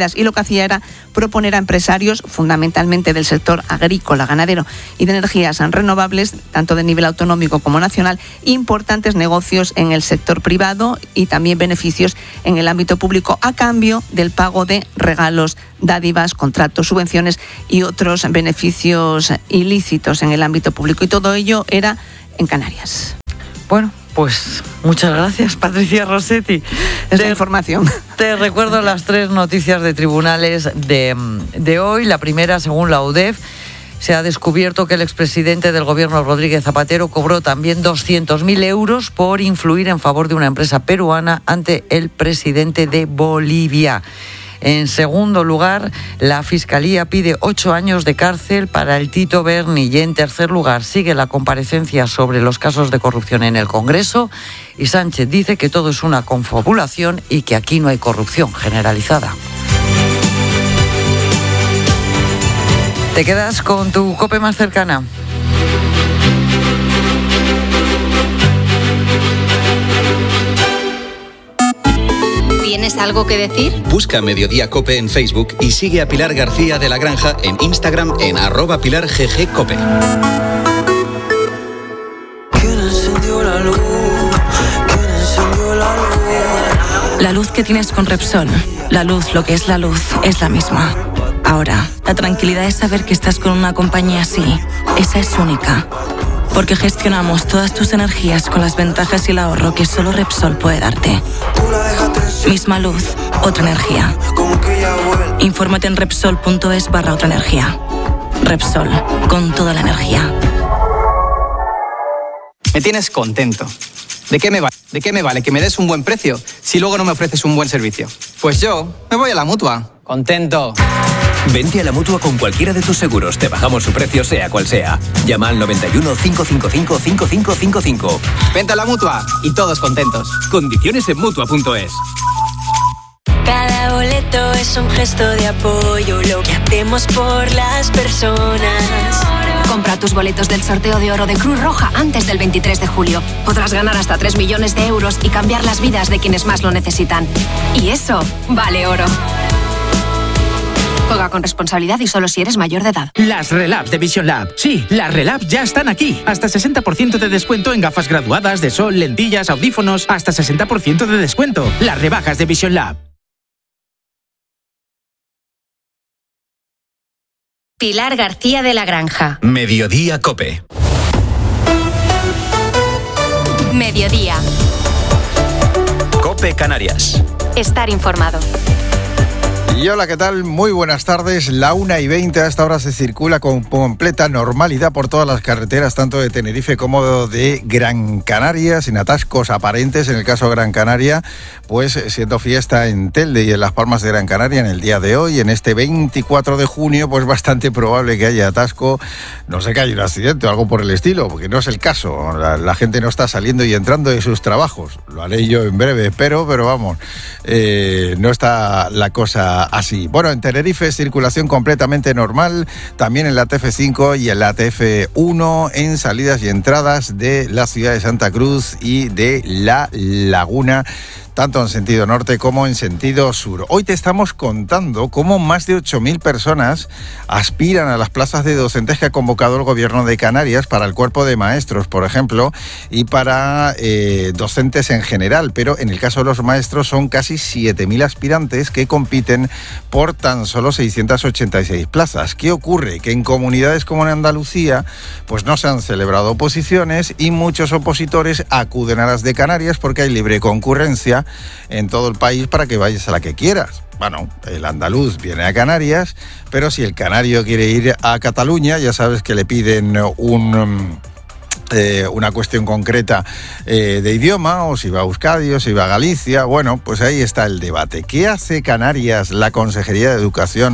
hacía era proponer a empresarios, fundamentalmente del sector agrícola, ganadero y de energías renovables, tanto de nivel autonómico como nacional, importantes negocios en el sector privado y también beneficios en el ámbito público a cambio del pago de regalos, dádivas, contratos, subvenciones y otros beneficios ilícitos en el ámbito público. Y todo ello era en Canarias. Bueno, pues muchas gracias, Patricia Rossetti. Esta información. Te recuerdo las tres noticias de tribunales de, de hoy. La primera, según la U D E F, se ha descubierto que el expresidente del gobierno, Rodríguez Zapatero, cobró también doscientos mil euros por influir en favor de una empresa peruana ante el presidente de Bolivia. En segundo lugar, la Fiscalía pide ocho años de cárcel para el Tito Berni. Y en tercer lugar, sigue la comparecencia sobre los casos de corrupción en el Congreso. Y Sánchez dice que todo es una confabulación y que aquí no hay corrupción generalizada. ¿Te quedas con tu COPE más cercana? ¿Tienes algo que decir? Busca Mediodía Cope en Facebook y sigue a Pilar García de la Granja en Instagram en arroba Pilar G G Cope. La luz que tienes con Repsol, la luz, lo que es la luz, es la misma. Ahora, la tranquilidad es saber que estás con una compañía así. Esa es única. Porque gestionamos todas tus energías con las ventajas y el ahorro que solo Repsol puede darte. Misma luz, otra energía. Infórmate en Repsol.es barra otra energía. Repsol, con toda la energía. Me tienes contento. ¿De qué me vale? ¿De qué me vale que me des un buen precio si luego no me ofreces un buen servicio? Pues yo me voy a la Mutua. Contento. Vente a la Mutua con cualquiera de tus seguros. Te bajamos su precio sea cual sea. Llama al noventa y uno, cinco cinco cinco, cinco cinco cinco cinco. Vente a la Mutua y todos contentos. Condiciones en Mutua punto es. Cada boleto es un gesto de apoyo, lo que hacemos por las personas. Compra tus boletos del sorteo de oro de Cruz Roja antes del veintitrés de julio. Podrás ganar hasta tres millones de euros y cambiar las vidas de quienes más lo necesitan. Y eso vale oro. Juega con responsabilidad y solo si eres mayor de edad. Las Relab de Vision Lab. Sí, las Relab ya están aquí. Hasta sesenta por ciento de descuento en gafas graduadas, de sol, lentillas, audífonos. Hasta sesenta por ciento de descuento. Las rebajas de Vision Lab. Pilar García de la Granja. Mediodía Cope. Mediodía. Cope Canarias. Estar informado. Y hola, ¿qué tal? Muy buenas tardes. La una y veinte a esta hora se circula con completa normalidad por todas las carreteras, tanto de Tenerife como de Gran Canaria, sin atascos aparentes. En el caso de Gran Canaria, pues siendo fiesta en Telde y en Las Palmas de Gran Canaria en el día de hoy, en este veinticuatro de junio, pues bastante probable que haya atasco. No sé que haya un accidente o algo por el estilo, porque no es el caso. La, la gente no está saliendo y entrando de sus trabajos. Lo haré yo en breve, pero, pero vamos, eh, no está la cosa así. Bueno, en Tenerife circulación completamente normal, también en la T F cinco y en la T F uno en salidas y entradas de la ciudad de Santa Cruz y de La Laguna, tanto en sentido norte como en sentido sur. Hoy te estamos contando cómo más de ocho mil personas aspiran a las plazas de docentes que ha convocado el Gobierno de Canarias para el cuerpo de maestros, por ejemplo, y para eh, docentes en general, pero en el caso de los maestros son casi siete mil aspirantes que compiten por tan solo seiscientas ochenta y seis plazas. ¿Qué ocurre? Que en comunidades como en Andalucía pues no se han celebrado oposiciones y muchos opositores acuden a las de Canarias porque hay libre concurrencia en todo el país para que vayas a la que quieras. Bueno, el andaluz viene a Canarias, pero si el canario quiere ir a Cataluña, ya sabes que le piden un... Eh, una cuestión concreta eh, de idioma, o si va a Euskadi, o si va a Galicia. Bueno, pues ahí está el debate. ¿Qué hace Canarias, la Consejería de Educación,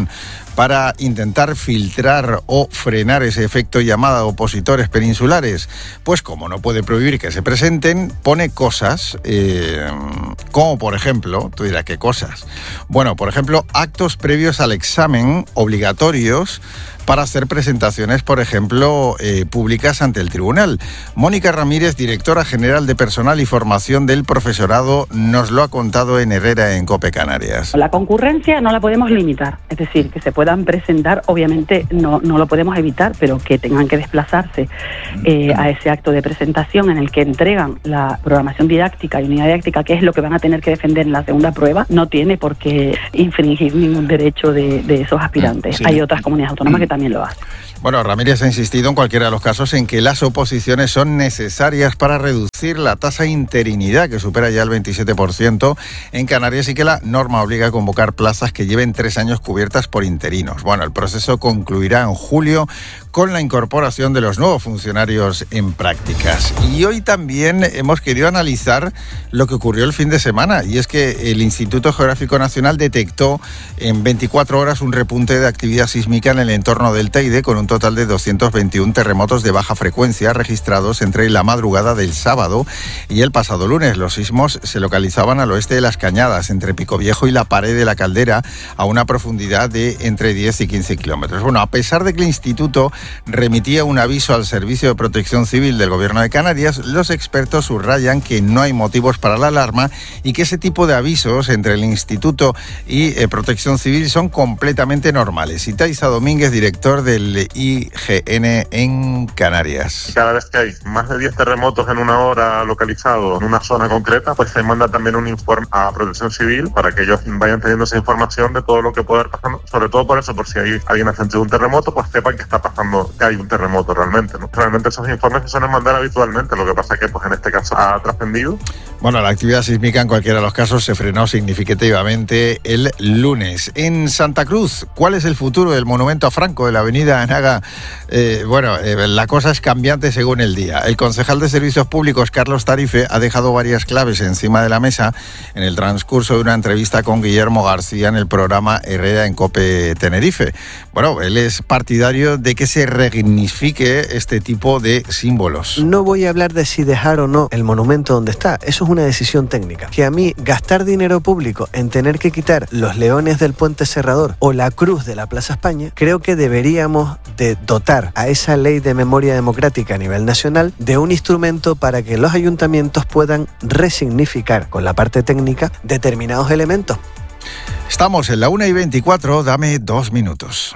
para intentar filtrar o frenar ese efecto llamada opositores peninsulares? Pues como no puede prohibir que se presenten, pone cosas, eh, como por ejemplo, tú dirás, ¿qué cosas? Bueno, por ejemplo, actos previos al examen obligatorios para hacer presentaciones, por ejemplo, eh, públicas ante el tribunal. Mónica Ramírez, directora general de Personal y Formación del Profesorado, nos lo ha contado en Herrera en COPE Canarias. La concurrencia no la podemos limitar, es decir, que se puedan presentar, obviamente no, no lo podemos evitar, pero que tengan que desplazarse eh, a ese acto de presentación en el que entregan la programación didáctica y unidad didáctica, que es lo que van a tener que defender en la segunda prueba, no tiene por qué infringir ningún derecho de, de esos aspirantes. Sí. Hay otras comunidades autónomas que también lo hacen. Bueno, Ramírez ha insistido en cualquiera de los casos en que las oposiciones son necesarias para reducir la tasa de interinidad, que supera ya el veintisiete por ciento en Canarias, y que la norma obliga a convocar plazas que lleven tres años cubiertas por interinos. Bueno, el proceso concluirá en julio con la incorporación de los nuevos funcionarios en prácticas. Y hoy también hemos querido analizar lo que ocurrió el fin de semana, y es que el Instituto Geográfico Nacional detectó en veinticuatro horas un repunte de actividad sísmica en el entorno del Teide, con un total de doscientos veintiún terremotos de baja frecuencia registrados entre la madrugada del sábado y el pasado lunes. Los sismos se localizaban al oeste de Las Cañadas, entre Pico Viejo y la Pared de la Caldera, a una profundidad de entre diez y quince kilómetros. Bueno, a pesar de que el instituto remitía un aviso al Servicio de Protección Civil del Gobierno de Canarias, los expertos subrayan que no hay motivos para la alarma y que ese tipo de avisos entre el instituto y eh, Protección Civil son completamente normales. Itaiza Domínguez, director del I G N en Canarias. Cada vez que hay más de diez terremotos en una hora localizados en una zona concreta, pues se manda también un informe a Protección Civil para que ellos vayan teniendo esa información de todo lo que puede estar pasando, sobre todo por eso, por si hay alguien ha sentido un terremoto, pues sepan que está pasando, que hay un terremoto realmente, ¿no? Realmente esos informes se suelen mandar habitualmente, lo que pasa es que pues en este caso ha trascendido. Bueno, la actividad sísmica en cualquiera de los casos se frenó significativamente el lunes. En Santa Cruz, ¿cuál es el futuro del monumento a Franco de la avenida Anaga? Eh, bueno, eh, la cosa es cambiante según el día. El concejal de Servicios Públicos, Carlos Tarife, ha dejado varias claves encima de la mesa en el transcurso de una entrevista con Guillermo García en el programa Herrera en COPE Tenerife. Bueno, él es partidario de que se redignifique este tipo de símbolos. No voy a hablar de si dejar o no el monumento donde está, eso es una decisión técnica. Que a mí gastar dinero público en tener que quitar los leones del Puente Serrador o la cruz de la Plaza España, creo que deberíamos de dotar a esa ley de memoria democrática a nivel nacional de un instrumento para que los ayuntamientos puedan resignificar con la parte técnica determinados elementos. Estamos en la una y veinticuatro, dame dos minutos.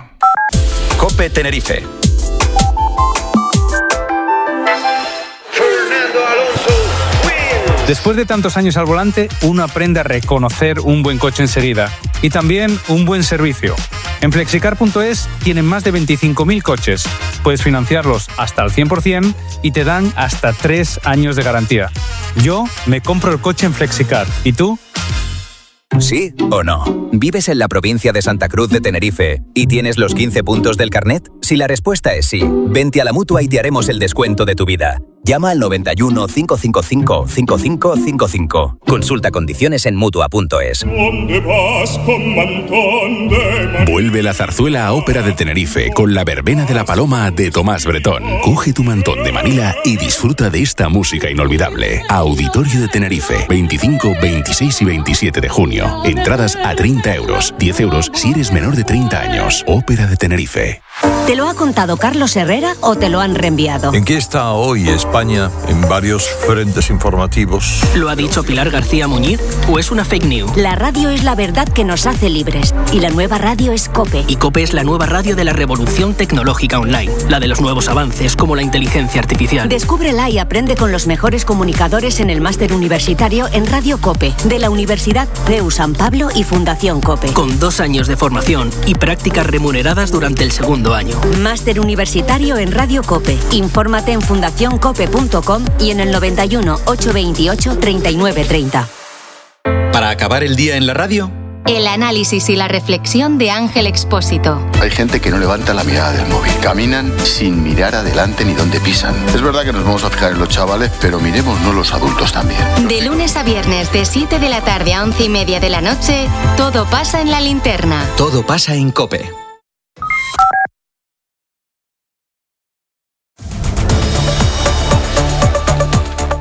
COPE Tenerife. Después de tantos años al volante, uno aprende a reconocer un buen coche enseguida y también un buen servicio. En flexicar punto es tienen más de veinticinco mil coches. Puedes financiarlos hasta el cien por ciento y te dan hasta tres años de garantía. Yo me compro el coche en Flexicar. ¿Y tú? ¿Sí o no? ¿Vives en la provincia de Santa Cruz de Tenerife y tienes los quince puntos del carnet? Si la respuesta es sí, vente a la Mutua y te haremos el descuento de tu vida. Llama al noventa y uno, cinco cinco cinco, cinco cinco cinco cinco. Consulta condiciones en Mutua punto es. Vuelve la zarzuela a Ópera de Tenerife con la verbena de la Paloma de Tomás Bretón. Coge tu mantón de Manila y disfruta de esta música inolvidable. Auditorio de Tenerife, veinticinco, veintiséis y veintisiete de junio. Entradas a treinta euros, diez euros si eres menor de treinta años. Ópera de Tenerife. ¿Te lo ha contado Carlos Herrera o te lo han reenviado? ¿En qué está hoy España en varios frentes informativos? ¿Lo ha dicho Pilar García Muñiz o es una fake news? La radio es la verdad que nos hace libres y la nueva radio es COPE. Y COPE es la nueva radio de la revolución tecnológica online, la de los nuevos avances como la inteligencia artificial. Descúbrela y aprende con los mejores comunicadores en el máster universitario en Radio COPE de la Universidad C E U San Pablo y Fundación COPE. Con dos años de formación y prácticas remuneradas durante el segundo año. Máster universitario en Radio COPE. Infórmate en fundación cope punto com y en el noventa y uno, ochocientos veintiocho, treinta y nueve treinta. Para acabar el día en la radio, el análisis y la reflexión de Ángel Expósito. Hay gente que no levanta la mirada del móvil. Caminan sin mirar adelante ni dónde pisan. Es verdad que nos vamos a fijar en los chavales, pero miremosnos los adultos también. De lunes a viernes, de siete de la tarde a once y media de la noche, todo pasa en La Linterna. todo pasa en COPE.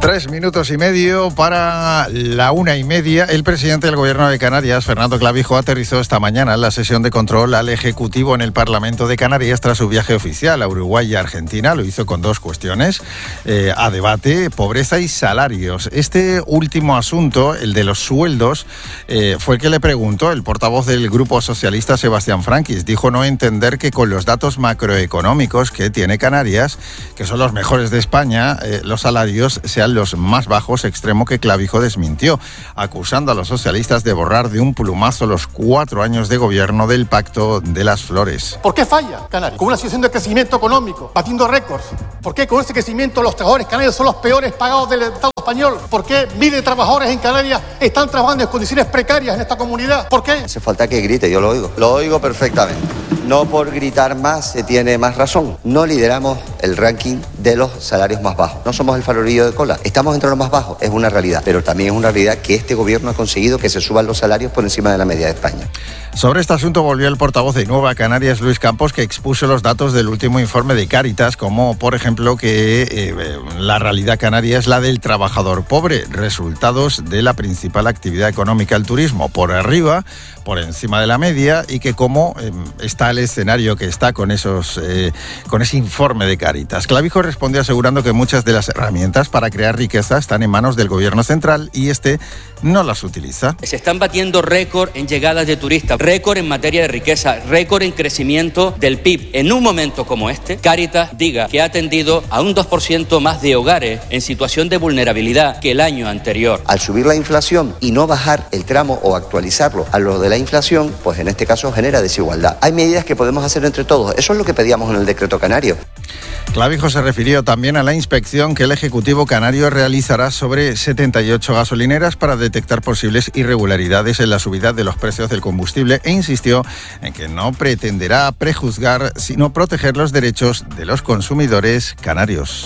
Tres minutos y medio para la una y media. El presidente del Gobierno de Canarias, Fernando Clavijo, aterrizó esta mañana en la sesión de control al Ejecutivo en el Parlamento de Canarias tras su viaje oficial a Uruguay y Argentina. Lo hizo con dos cuestiones eh, a debate: pobreza y salarios. Este último asunto, el de los sueldos, eh, fue el que le preguntó el portavoz del Grupo Socialista, Sebastián Franquis. Dijo no entender que con los datos macroeconómicos que tiene Canarias, que son los mejores de España, eh, los salarios sean los más bajos, extremo que Clavijo desmintió, acusando a los socialistas de borrar de un plumazo los cuatro años de gobierno del Pacto de las Flores. ¿Por qué falla Canarias? Con una situación de crecimiento económico, batiendo récords. ¿Por qué con ese crecimiento los trabajadores canarios son los peores pagados del Estado español? ¿Por qué miles de trabajadores en Canarias están trabajando en condiciones precarias en esta comunidad? ¿Por qué? Hace falta que grite, yo lo oigo. Lo oigo perfectamente. No por gritar más se tiene más razón. No lideramos el ranking de los salarios más bajos. No somos el farolillo de cola. Estamos entre los más bajos, es una realidad. Pero también es una realidad que este gobierno ha conseguido que se suban los salarios por encima de la media de España. Sobre este asunto volvió el portavoz de Nueva Canarias, Luis Campos, que expuso los datos del último informe de Cáritas, como por ejemplo que eh, la realidad canaria es la del trabajador pobre, resultados de la principal actividad económica, el turismo, por arriba, por encima de la media, y que cómo eh, está el escenario que está con esos eh, con ese informe de Cáritas. Clavijo respondió asegurando que muchas de las herramientas para crear riqueza están en manos del gobierno central y este no las utiliza. Se están batiendo récord en llegadas de turistas, récord en materia de riqueza, récord en crecimiento del P I B. En un momento como este, Cáritas diga que ha atendido a un dos por ciento más de hogares en situación de vulnerabilidad que el año anterior. Al subir la inflación y no bajar el tramo o actualizarlo a lo de la inflación, pues en este caso genera desigualdad. Hay medidas que podemos hacer entre todos. Eso es lo que pedíamos en el decreto canario. Clavijo se refirió también a la inspección que el Ejecutivo canario realizará sobre setenta y ocho gasolineras para detectar posibles irregularidades en la subida de los precios del combustible e insistió en que no pretenderá prejuzgar, sino proteger los derechos de los consumidores canarios.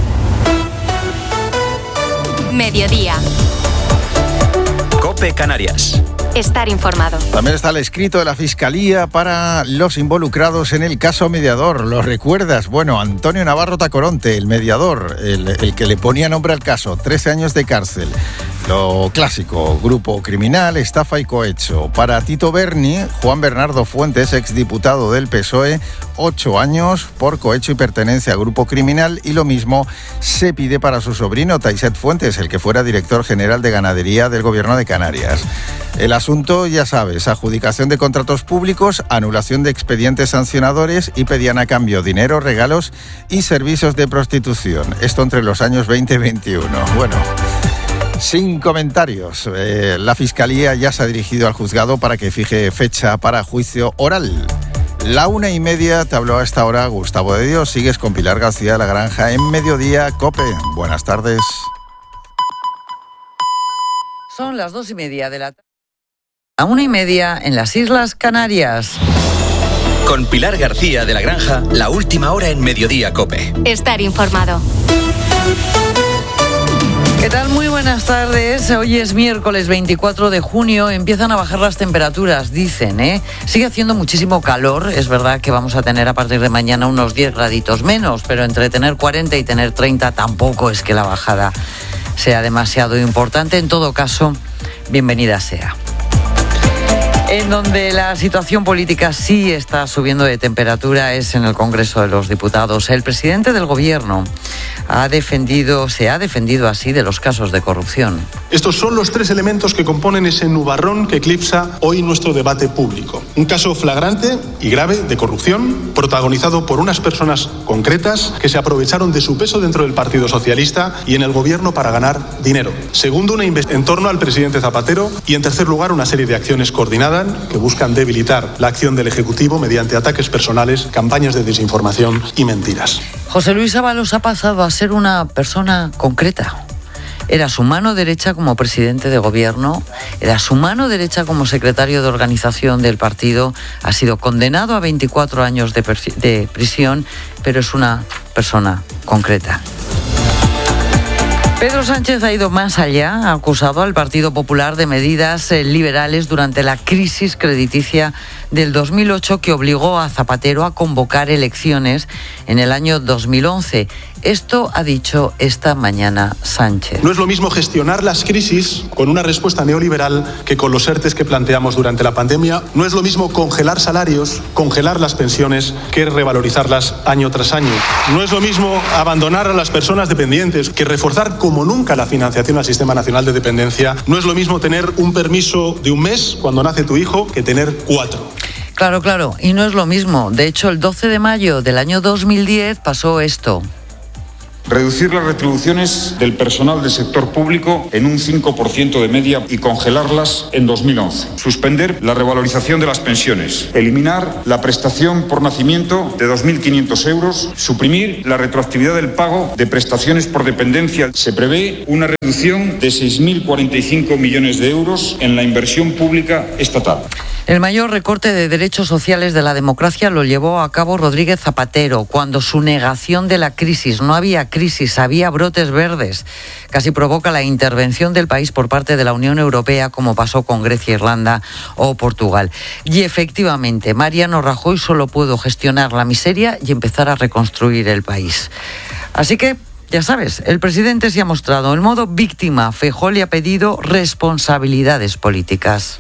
Mediodía. COPE Canarias. Estar informado. También está el escrito de la Fiscalía para los involucrados en el caso Mediador. ¿Lo recuerdas? Bueno, Antonio Navarro Tacoronte, el mediador, el, el que le ponía nombre al caso, trece años de cárcel. Lo clásico, grupo criminal, estafa y cohecho. Para Tito Berni, Juan Bernardo Fuentes, exdiputado del P S O E, ocho años por cohecho y pertenencia a grupo criminal, y lo mismo se pide para su sobrino Taiset Fuentes, el que fuera director general de ganadería del Gobierno de Canarias. El asunto, ya sabes, adjudicación de contratos públicos, anulación de expedientes sancionadores y pedían a cambio dinero, regalos y servicios de prostitución. Esto entre los años veinte y veintiuno. Bueno, sin comentarios. Eh, la Fiscalía ya se ha dirigido al juzgado para que fije fecha para juicio oral. La una y media, te habló a esta hora Gustavo de Dios. Sigues con Pilar García de la Granja en Mediodía COPE. Buenas tardes. Son las dos y media de la tarde. A una y media en las Islas Canarias. Con Pilar García de la Granja, la última hora en Mediodía COPE. Estar informado. ¿Qué tal? Muy buenas tardes. Hoy es miércoles veinticuatro de junio. Empiezan a bajar las temperaturas, dicen, ¿eh? Sigue haciendo muchísimo calor. Es verdad que vamos a tener a partir de mañana unos diez graditos menos, pero entre tener cuarenta y tener treinta tampoco es que la bajada sea demasiado importante. En todo caso, bienvenida sea. En donde la situación política sí está subiendo de temperatura es en el Congreso de los Diputados. El presidente del Gobierno ha defendido, se ha defendido así de los casos de corrupción. Estos son los tres elementos que componen ese nubarrón que eclipsa hoy nuestro debate público. Un caso flagrante y grave de corrupción, protagonizado por unas personas concretas que se aprovecharon de su peso dentro del Partido Socialista y en el Gobierno para ganar dinero. Segundo, una investigación en torno al presidente Zapatero. Y en tercer lugar, una serie de acciones coordinadas que buscan debilitar la acción del Ejecutivo mediante ataques personales, campañas de desinformación y mentiras. José Luis Ábalos ha pasado a ser una persona concreta. Era su mano derecha como presidente de gobierno, era su mano derecha como secretario de organización del partido, ha sido condenado a veinticuatro años de, de prisión, pero es una persona concreta. Pedro Sánchez ha ido más allá, ha acusado al Partido Popular de medidas eh, liberales durante la crisis crediticia del dos mil ocho que obligó a Zapatero a convocar elecciones en el año dos mil once. Esto ha dicho esta mañana Sánchez. No es lo mismo gestionar las crisis con una respuesta neoliberal que con los ERTES que planteamos durante la pandemia. No es lo mismo congelar salarios, congelar las pensiones, que revalorizarlas año tras año. No es lo mismo abandonar a las personas dependientes que reforzar como nunca la financiación al Sistema Nacional de Dependencia. No es lo mismo tener un permiso de un mes cuando nace tu hijo que tener cuatro. Claro, claro, y no es lo mismo. De hecho, el doce de mayo del año dos mil diez pasó esto. Reducir las retribuciones del personal del sector público en un cinco por ciento de media y congelarlas en dos mil once. Suspender la revalorización de las pensiones. Eliminar la prestación por nacimiento de dos mil quinientos euros. Suprimir la retroactividad del pago de prestaciones por dependencia. Se prevé una reducción de seis mil cuarenta y cinco millones de euros en la inversión pública estatal. El mayor recorte de derechos sociales de la democracia lo llevó a cabo Rodríguez Zapatero, cuando su negación de la crisis, no había crisis, había brotes verdes, casi provoca la intervención del país por parte de la Unión Europea, como pasó con Grecia, Irlanda o Portugal. Y efectivamente, Mariano Rajoy solo pudo gestionar la miseria y empezar a reconstruir el país. Así que, ya sabes, el presidente se ha mostrado en modo víctima. Feijóo le ha pedido responsabilidades políticas.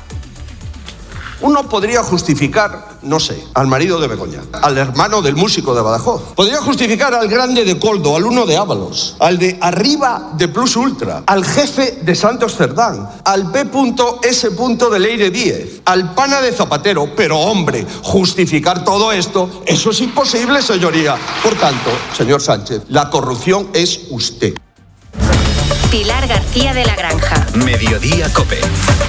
Uno podría justificar, no sé, al marido de Begoña, al hermano del músico de Badajoz. Podría justificar al grande de Coldo, al uno de Ábalos, al de arriba de Plus Ultra, al jefe de Santos Cerdán, al P S de Leire Díez, al pana de Zapatero. Pero, hombre, justificar todo esto, eso es imposible, señoría. Por tanto, señor Sánchez, la corrupción es usted. Pilar García de la Granja. Mediodía COPE.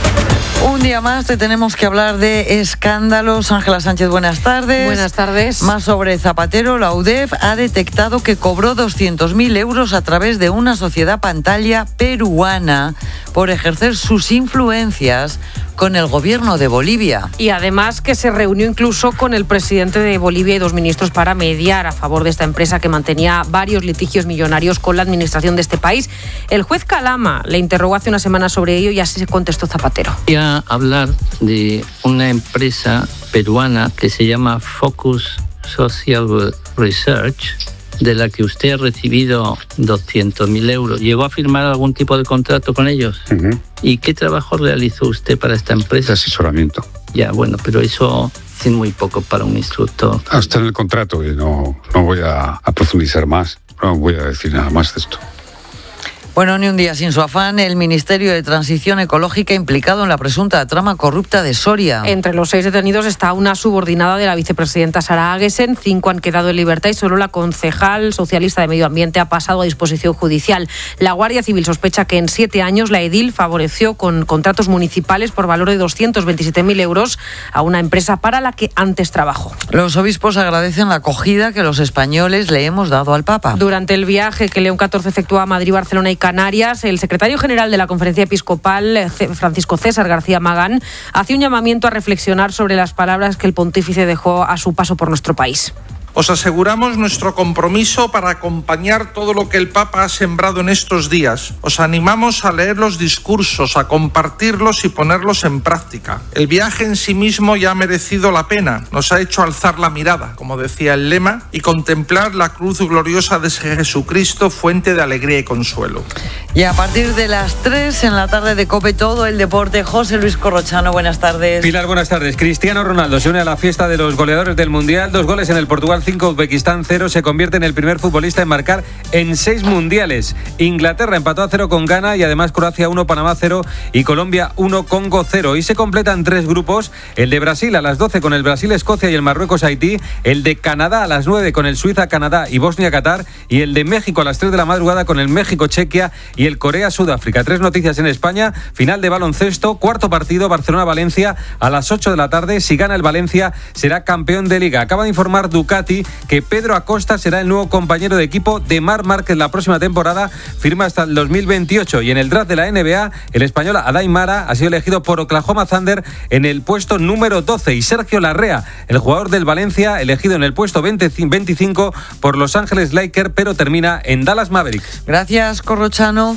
Un día más te tenemos que hablar de escándalos. Ángela Sánchez, buenas tardes. Buenas tardes. Más sobre Zapatero. La U D E F ha detectado que cobró doscientos mil euros a través de una sociedad pantalla peruana por ejercer sus influencias con el gobierno de Bolivia. Y además que se reunió incluso con el presidente de Bolivia y dos ministros para mediar a favor de esta empresa que mantenía varios litigios millonarios con la administración de este país. El juez Calama le interrogó hace una semana sobre ello y así se contestó Zapatero. Voy a hablar de una empresa peruana que se llama Focus Social Research, de la que usted ha recibido doscientos mil euros. ¿Llegó a firmar algún tipo de contrato con ellos? Uh-huh. ¿Y qué trabajo realizó usted para esta empresa? De asesoramiento. Ya, bueno, pero eso es muy poco para un instructor. Ah, está en el contrato y no, no voy a, a profundizar más. No voy a decir nada más de esto. Bueno, ni un día sin su afán, el Ministerio de Transición Ecológica implicado en la presunta trama corrupta de Soria. Entre los seis detenidos está una subordinada de la vicepresidenta Sara Agesen, cinco han quedado en libertad y solo la concejal socialista de Medio Ambiente ha pasado a disposición judicial. La Guardia Civil sospecha que en siete años la edil favoreció con contratos municipales por valor de doscientos veintisiete mil euros a una empresa para la que antes trabajó. Los obispos agradecen la acogida que los españoles le hemos dado al Papa. Durante el viaje que León catorce efectúa a Madrid, Barcelona y Canarias, el secretario general de la Conferencia Episcopal, Francisco César García Magán, hace un llamamiento a reflexionar sobre las palabras que el pontífice dejó a su paso por nuestro país. Os aseguramos nuestro compromiso para acompañar todo lo que el Papa ha sembrado en estos días. Os animamos a leer los discursos, a compartirlos y ponerlos en práctica. El viaje en sí mismo ya ha merecido la pena. Nos ha hecho alzar la mirada, como decía el lema, y contemplar la cruz gloriosa de Jesucristo, fuente de alegría y consuelo. Y a partir de las tres en la tarde de COPE, todo el deporte. José Luis Corrochano, buenas tardes. Pilar, buenas tardes. Cristiano Ronaldo se une a la fiesta de los goleadores del Mundial. Dos goles en el Portugal cinco, Uzbekistán cero. Se convierte en el primer futbolista en marcar en seis mundiales. Inglaterra empató a cero con Ghana y además Croacia uno, Panamá cero y Colombia uno, Congo cero. Y se completan tres grupos. El de Brasil a las doce con el Brasil-Escocia y el Marruecos-Haití. El de Canadá a las nueve con el Suiza-Canadá y Bosnia-Qatar. Y el de México a las tres de la madrugada con el México-Chequia y el Corea-Sudáfrica. Tres noticias en España. Final de baloncesto. Cuarto partido Barcelona-Valencia a las ocho de la tarde. Si gana el Valencia será campeón de Liga. Acaba de informar Ducati que Pedro Acosta será el nuevo compañero de equipo de Marc Márquez la próxima temporada. Firma hasta el dos mil veintiocho. Y en el draft de la N B A, el español Adai Mara ha sido elegido por Oklahoma Thunder en el puesto número doce. Y Sergio Larrea, el jugador del Valencia, elegido en el puesto veinticinco por Los Ángeles Lakers, pero termina en Dallas Mavericks. Gracias, Corrochano.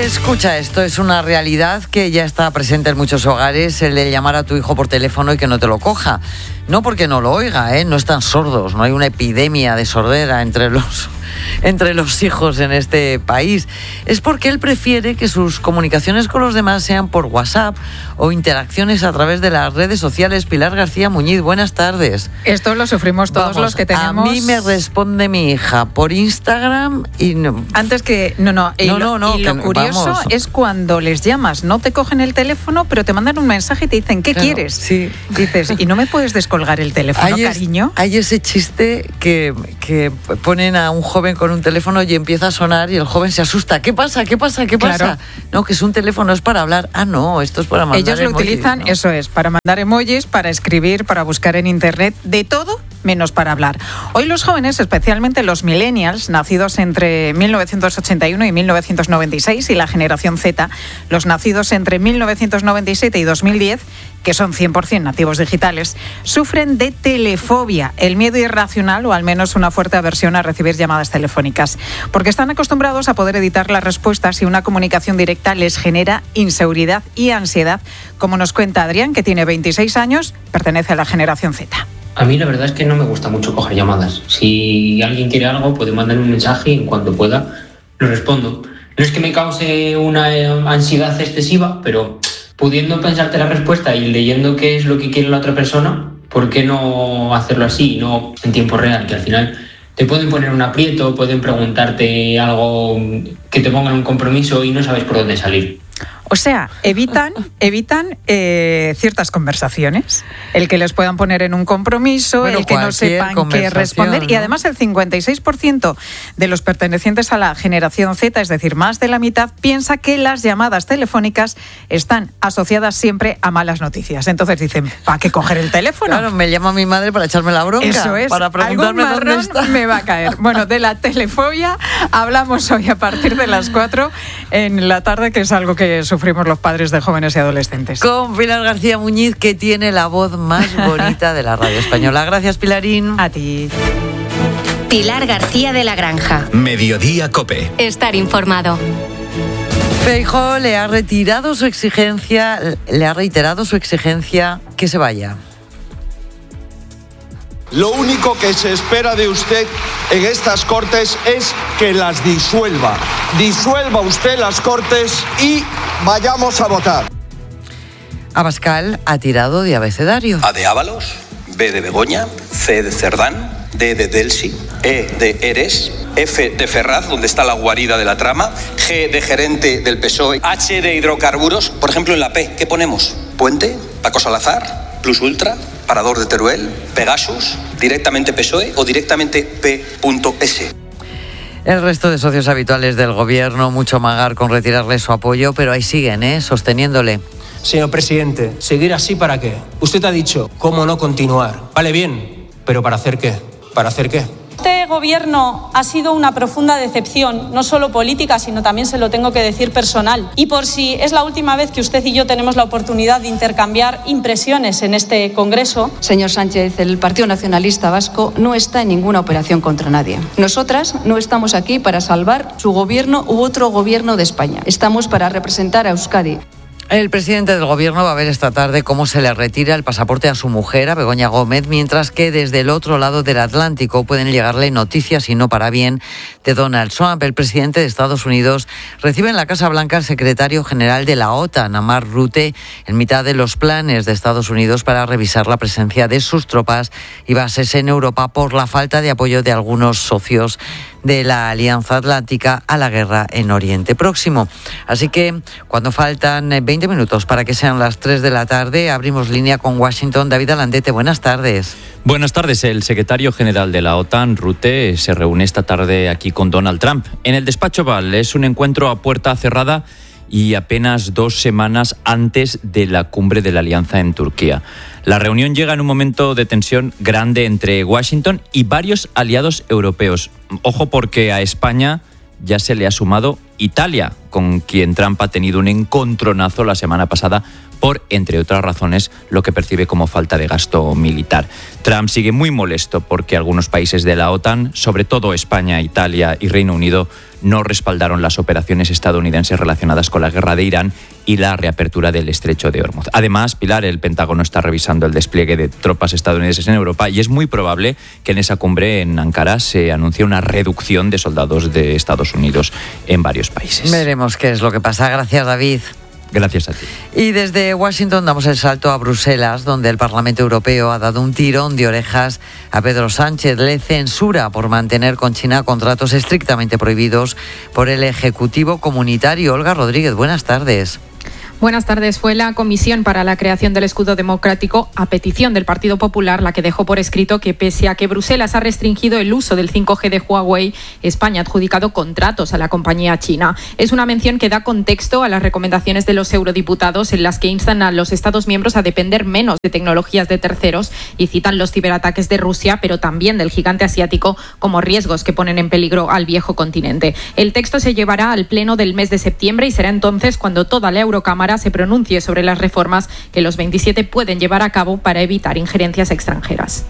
Escucha, esto es una realidad que ya está presente en muchos hogares, el de llamar a tu hijo por teléfono y que no te lo coja. No porque no lo oiga, ¿eh? No están sordos, no hay una epidemia de sordera entre los, entre los hijos en este país. Es porque él prefiere que sus comunicaciones con los demás sean por WhatsApp o interacciones a través de las redes sociales. Pilar García Muñiz, buenas tardes. Esto lo sufrimos todos. Vamos, los que tenemos. A mí me responde mi hija por Instagram y no. Antes que no no y no lo, no, no y lo que, curioso vamos. es cuando les llamas, no te cogen el teléfono, pero te mandan un mensaje y te dicen ¿qué claro, quieres? Sí. Dices y no me puedes descolgar el teléfono, hay cariño. Es, hay ese chiste que, que ponen a un joven con un teléfono y empieza a sonar y el joven se asusta. ¿Qué pasa? ¿Qué pasa? ¿Qué pasa? Claro. No, que es un teléfono, es para hablar. Ah, no, esto es para mandar Ellos lo emojis, utilizan, ¿no? Eso es, para mandar emojis, para escribir, para buscar en internet, de todo menos para hablar. Hoy los jóvenes, especialmente los millennials, nacidos entre mil novecientos ochenta y uno y mil novecientos noventa y seis, y la generación Z, los nacidos entre mil novecientos noventa y siete y dos mil diez, que son cien por ciento nativos digitales, sufren de telefobia, el miedo irracional o al menos una fuerte aversión a recibir llamadas telefónicas, porque están acostumbrados a poder editar las respuestas y una comunicación directa les genera inseguridad y ansiedad, como nos cuenta Adrián, que tiene veintiséis años, pertenece a la generación Z. A mí la verdad es que no me gusta mucho coger llamadas. Si alguien quiere algo, puede mandar un mensaje y en cuanto pueda lo respondo. No es que me cause una ansiedad excesiva, pero pudiendo pensarte la respuesta y leyendo qué es lo que quiere la otra persona, ¿por qué no hacerlo así, no en tiempo real? Que al final te pueden poner un aprieto, pueden preguntarte algo que te pongan un compromiso y no sabes por dónde salir. O sea, evitan, evitan eh, ciertas conversaciones, el que les puedan poner en un compromiso, bueno, el que no sepan qué responder. ¿No? Y además el cincuenta y seis por ciento de los pertenecientes a la generación Z, es decir, más de la mitad, piensa que las llamadas telefónicas están asociadas siempre a malas noticias. Entonces dicen, ¿para qué coger el teléfono? Claro, me llama mi madre para echarme la bronca. Eso es, para preguntarme algún dónde está. Me va a caer. Bueno, de la telefobia hablamos hoy a partir de las cuatro en la tarde, que es algo que sufrimos los padres de jóvenes y adolescentes. Con Pilar García Muñiz, que tiene la voz más bonita de la radio española. Gracias, Pilarín. A ti. Pilar García de la Granja. Mediodía COPE. Estar informado. Feijóo le ha retirado su exigencia, le ha reiterado su exigencia que se vaya. Lo único que se espera de usted en estas Cortes es que las disuelva. Disuelva usted las Cortes y vayamos a votar. Abascal ha tirado de abecedario. A de Ábalos, B de Begoña, C de Cerdán, D de Delsi, E de Eres, F de Ferraz, donde está la guarida de la trama, G de gerente del P S O E, H de hidrocarburos. Por ejemplo, en la P, ¿qué ponemos? Puente, Paco Salazar, Plus Ultra, Parador de Teruel, Pegasus, directamente P S O E o directamente P S. El resto de socios habituales del gobierno, mucho magar con retirarle su apoyo, pero ahí siguen, ¿eh? Sosteniéndole. Señor presidente, ¿seguir así para qué? Usted ha dicho, ¿cómo no continuar? Vale, bien, pero ¿para hacer qué? ¿Para hacer qué? Este gobierno ha sido una profunda decepción, no solo política, sino también se lo tengo que decir personal. Y por si es la última vez que usted y yo tenemos la oportunidad de intercambiar impresiones en este Congreso. Señor Sánchez, el Partido Nacionalista Vasco no está en ninguna operación contra nadie. Nosotras no estamos aquí para salvar su gobierno u otro gobierno de España. Estamos para representar a Euskadi. El presidente del gobierno va a ver esta tarde cómo se le retira el pasaporte a su mujer, a Begoña Gómez, mientras que desde el otro lado del Atlántico pueden llegarle noticias, y no para bien, de Donald Trump. El presidente de Estados Unidos recibe en la Casa Blanca al secretario general de la OTAN, a Mark Rutte, en mitad de los planes de Estados Unidos para revisar la presencia de sus tropas y bases en Europa por la falta de apoyo de algunos socios de la Alianza Atlántica a la guerra en Oriente Próximo. Así que cuando faltan veinte minutos para que sean las tres de la tarde, abrimos línea con Washington. David Alandete, buenas tardes. Buenas tardes. El secretario general de la OTAN, Rutte, se reúne esta tarde aquí con Donald Trump en el despacho Oval. Es un encuentro a puerta cerrada y apenas dos semanas antes de la cumbre de la Alianza en Turquía. La reunión llega en un momento de tensión grande entre Washington y varios aliados europeos. Ojo, porque a España ya se le ha sumado Italia, con quien Trump ha tenido un encontronazo la semana pasada por, entre otras razones, lo que percibe como falta de gasto militar. Trump sigue muy molesto porque algunos países de la OTAN, sobre todo España, Italia y Reino Unido, no respaldaron las operaciones estadounidenses relacionadas con la guerra de Irán y la reapertura del estrecho de Hormuz. Además, Pilar, el Pentágono está revisando el despliegue de tropas estadounidenses en Europa y es muy probable que en esa cumbre en Ankara se anuncie una reducción de soldados de Estados Unidos en varios países. Veremos qué es lo que pasa. Gracias, David. Gracias a ti. Y desde Washington damos el salto a Bruselas, donde el Parlamento Europeo ha dado un tirón de orejas a Pedro Sánchez. Le censura por mantener con China contratos estrictamente prohibidos por el Ejecutivo Comunitario. Olga Rodríguez, buenas tardes. Buenas tardes. Fue la Comisión para la Creación del Escudo Democrático, a petición del Partido Popular, la que dejó por escrito que, pese a que Bruselas ha restringido el uso del cinco G de Huawei, España ha adjudicado contratos a la compañía china. Es una mención que da contexto a las recomendaciones de los eurodiputados, en las que instan a los Estados miembros a depender menos de tecnologías de terceros y citan los ciberataques de Rusia, pero también del gigante asiático, como riesgos que ponen en peligro al viejo continente. El texto se llevará al Pleno del mes de septiembre y será entonces cuando toda la Eurocámara se pronuncie sobre las reformas que los veintisiete pueden llevar a cabo para evitar injerencias extranjeras.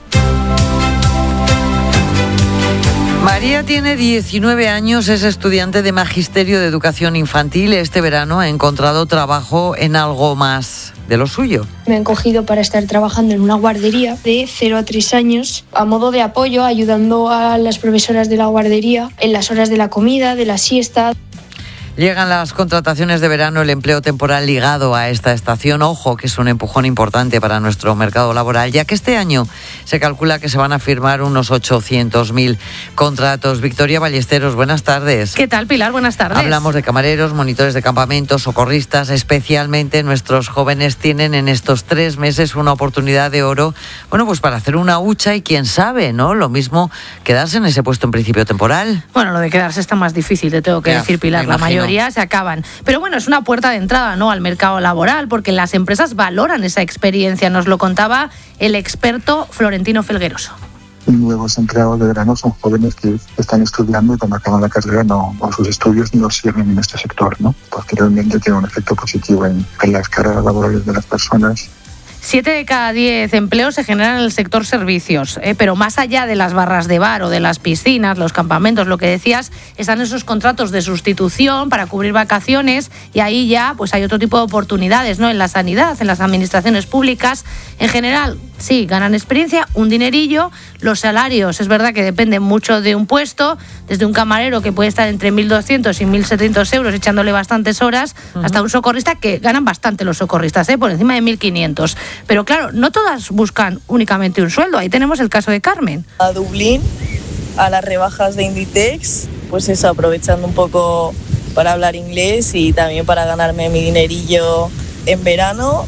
María tiene diecinueve años, es estudiante de Magisterio de Educación Infantil. Este verano ha encontrado trabajo en algo más de lo suyo. Me han cogido para estar trabajando en una guardería de cero a tres años, a modo de apoyo, ayudando a las profesoras de la guardería en las horas de la comida, de la siesta. Llegan las contrataciones de verano, el empleo temporal ligado a esta estación. Ojo, que es un empujón importante para nuestro mercado laboral, ya que este año se calcula que se van a firmar unos ochocientos mil contratos. Victoria Ballesteros, buenas tardes. ¿Qué tal, Pilar? Buenas tardes. Hablamos de camareros, monitores de campamentos, socorristas. Especialmente nuestros jóvenes tienen en estos tres meses una oportunidad de oro, bueno, pues para hacer una hucha y quién sabe, ¿no? Lo mismo quedarse en ese puesto en principio temporal. Bueno, lo de quedarse está más difícil, te tengo que ya, decir, Pilar. La mayoría se acaban. Pero bueno, es una puerta de entrada, ¿no?, al mercado laboral, porque las empresas valoran esa experiencia. Nos lo contaba el experto Florentino Felgueroso. Nuevos empleados de verano son jóvenes que están estudiando y cuando acaban la carrera no, o sus estudios no siguen en este sector, ¿no? Porque realmente tiene un efecto positivo en, en las carreras laborales de las personas. Siete de cada diez empleos se generan en el sector servicios, ¿eh? Pero más allá de las barras de bar o de las piscinas, los campamentos, lo que decías, están esos contratos de sustitución para cubrir vacaciones y ahí ya pues hay otro tipo de oportunidades, ¿no? En la sanidad, en las administraciones públicas, en general, sí, ganan experiencia, un dinerillo. Los salarios, es verdad que dependen mucho de un puesto, desde un camarero que puede estar entre mil doscientos y mil setecientos euros echándole bastantes horas, uh-huh, hasta un socorrista, que ganan bastante los socorristas, ¿eh? Por encima de mil quinientos. Pero claro, no todas buscan únicamente un sueldo. Ahí tenemos el caso de Carmen. A Dublín, a las rebajas de Inditex, pues eso, aprovechando un poco para hablar inglés y también para ganarme mi dinerillo en verano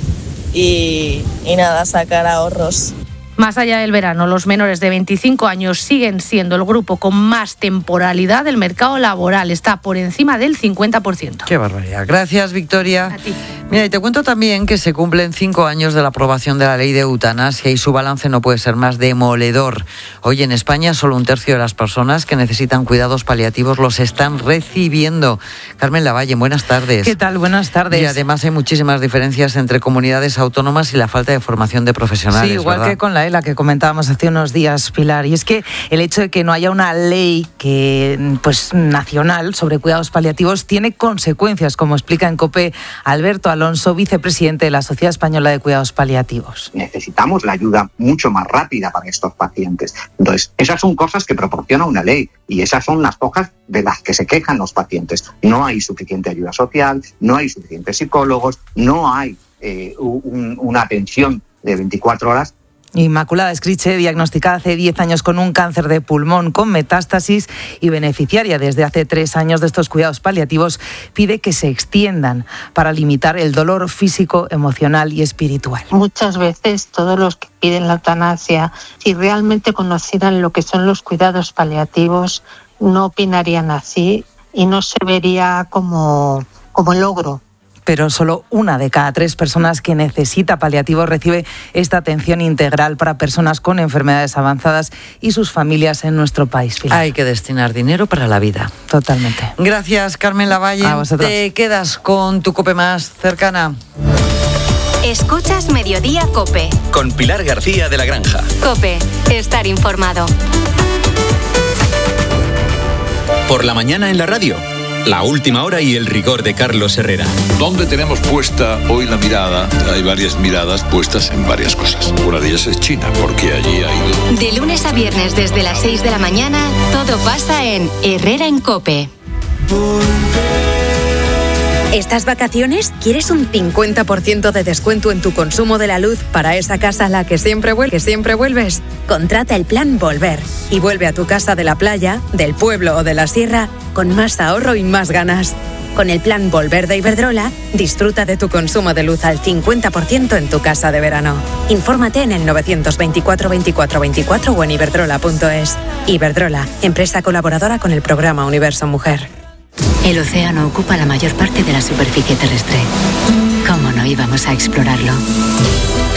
y, y nada, sacar ahorros. Más allá del verano, los menores de veinticinco años siguen siendo el grupo con más temporalidad del mercado laboral. Está por encima del cincuenta por ciento. ¡Qué barbaridad! Gracias, Victoria. A ti. Mira, y te cuento también que se cumplen cinco años de la aprobación de la ley de eutanasia y su balance no puede ser más demoledor. Hoy en España solo un tercio de las personas que necesitan cuidados paliativos los están recibiendo. Carmen Lavalle, buenas tardes. ¿Qué tal? Buenas tardes. Y además hay muchísimas diferencias entre comunidades autónomas y la falta de formación de profesionales. Sí, igual, ¿verdad?, que con la E L A que comentábamos hace unos días, Pilar. Y es que el hecho de que no haya una ley que, pues, nacional sobre cuidados paliativos tiene consecuencias, como explica en COPE Alberto Alonso, vicepresidente de la Sociedad Española de Cuidados Paliativos. Necesitamos la ayuda mucho más rápida para estos pacientes. Entonces, esas son cosas que proporciona una ley y esas son las cosas de las que se quejan los pacientes. No hay suficiente ayuda social, no hay suficientes psicólogos, no hay eh, un, una atención de veinticuatro horas. Inmaculada Escriche, diagnosticada hace diez años con un cáncer de pulmón con metástasis y beneficiaria desde hace tres años de estos cuidados paliativos, pide que se extiendan para limitar el dolor físico, emocional y espiritual. Muchas veces todos los que piden la eutanasia, si realmente conocieran lo que son los cuidados paliativos, no opinarían así y no se vería como, como logro. pero solo una de cada tres personas que necesita paliativos recibe esta atención integral para personas con enfermedades avanzadas y sus familias en nuestro país. Pilar. Hay que destinar dinero para la vida. Totalmente. Gracias, Carmen Lavalle. A vosotros. Te quedas con tu COPE más cercana. Escuchas Mediodía COPE. Con Pilar García de la Granja. COPE. Estar informado. Por la mañana en la radio. La última hora y el rigor de Carlos Herrera. ¿Dónde tenemos puesta hoy la mirada? Hay varias miradas puestas en varias cosas. Una de ellas es China, porque allí hay... De lunes a viernes desde las seis de la mañana, todo pasa en Herrera en COPE. ¿Estas vacaciones quieres un cincuenta por ciento de descuento en tu consumo de la luz para esa casa a la que siempre, vuel- que siempre vuelves? Contrata el plan Volver y vuelve a tu casa de la playa, del pueblo o de la sierra con más ahorro y más ganas. Con el plan Volver de Iberdrola, disfruta de tu consumo de luz al cincuenta por ciento en tu casa de verano. Infórmate en el novecientos veinticuatro veinticuatro veinticuatro o en iberdrola punto es. Iberdrola, empresa colaboradora con el programa Universo Mujer. El océano ocupa la mayor parte de la superficie terrestre. ¿Cómo no íbamos a explorarlo?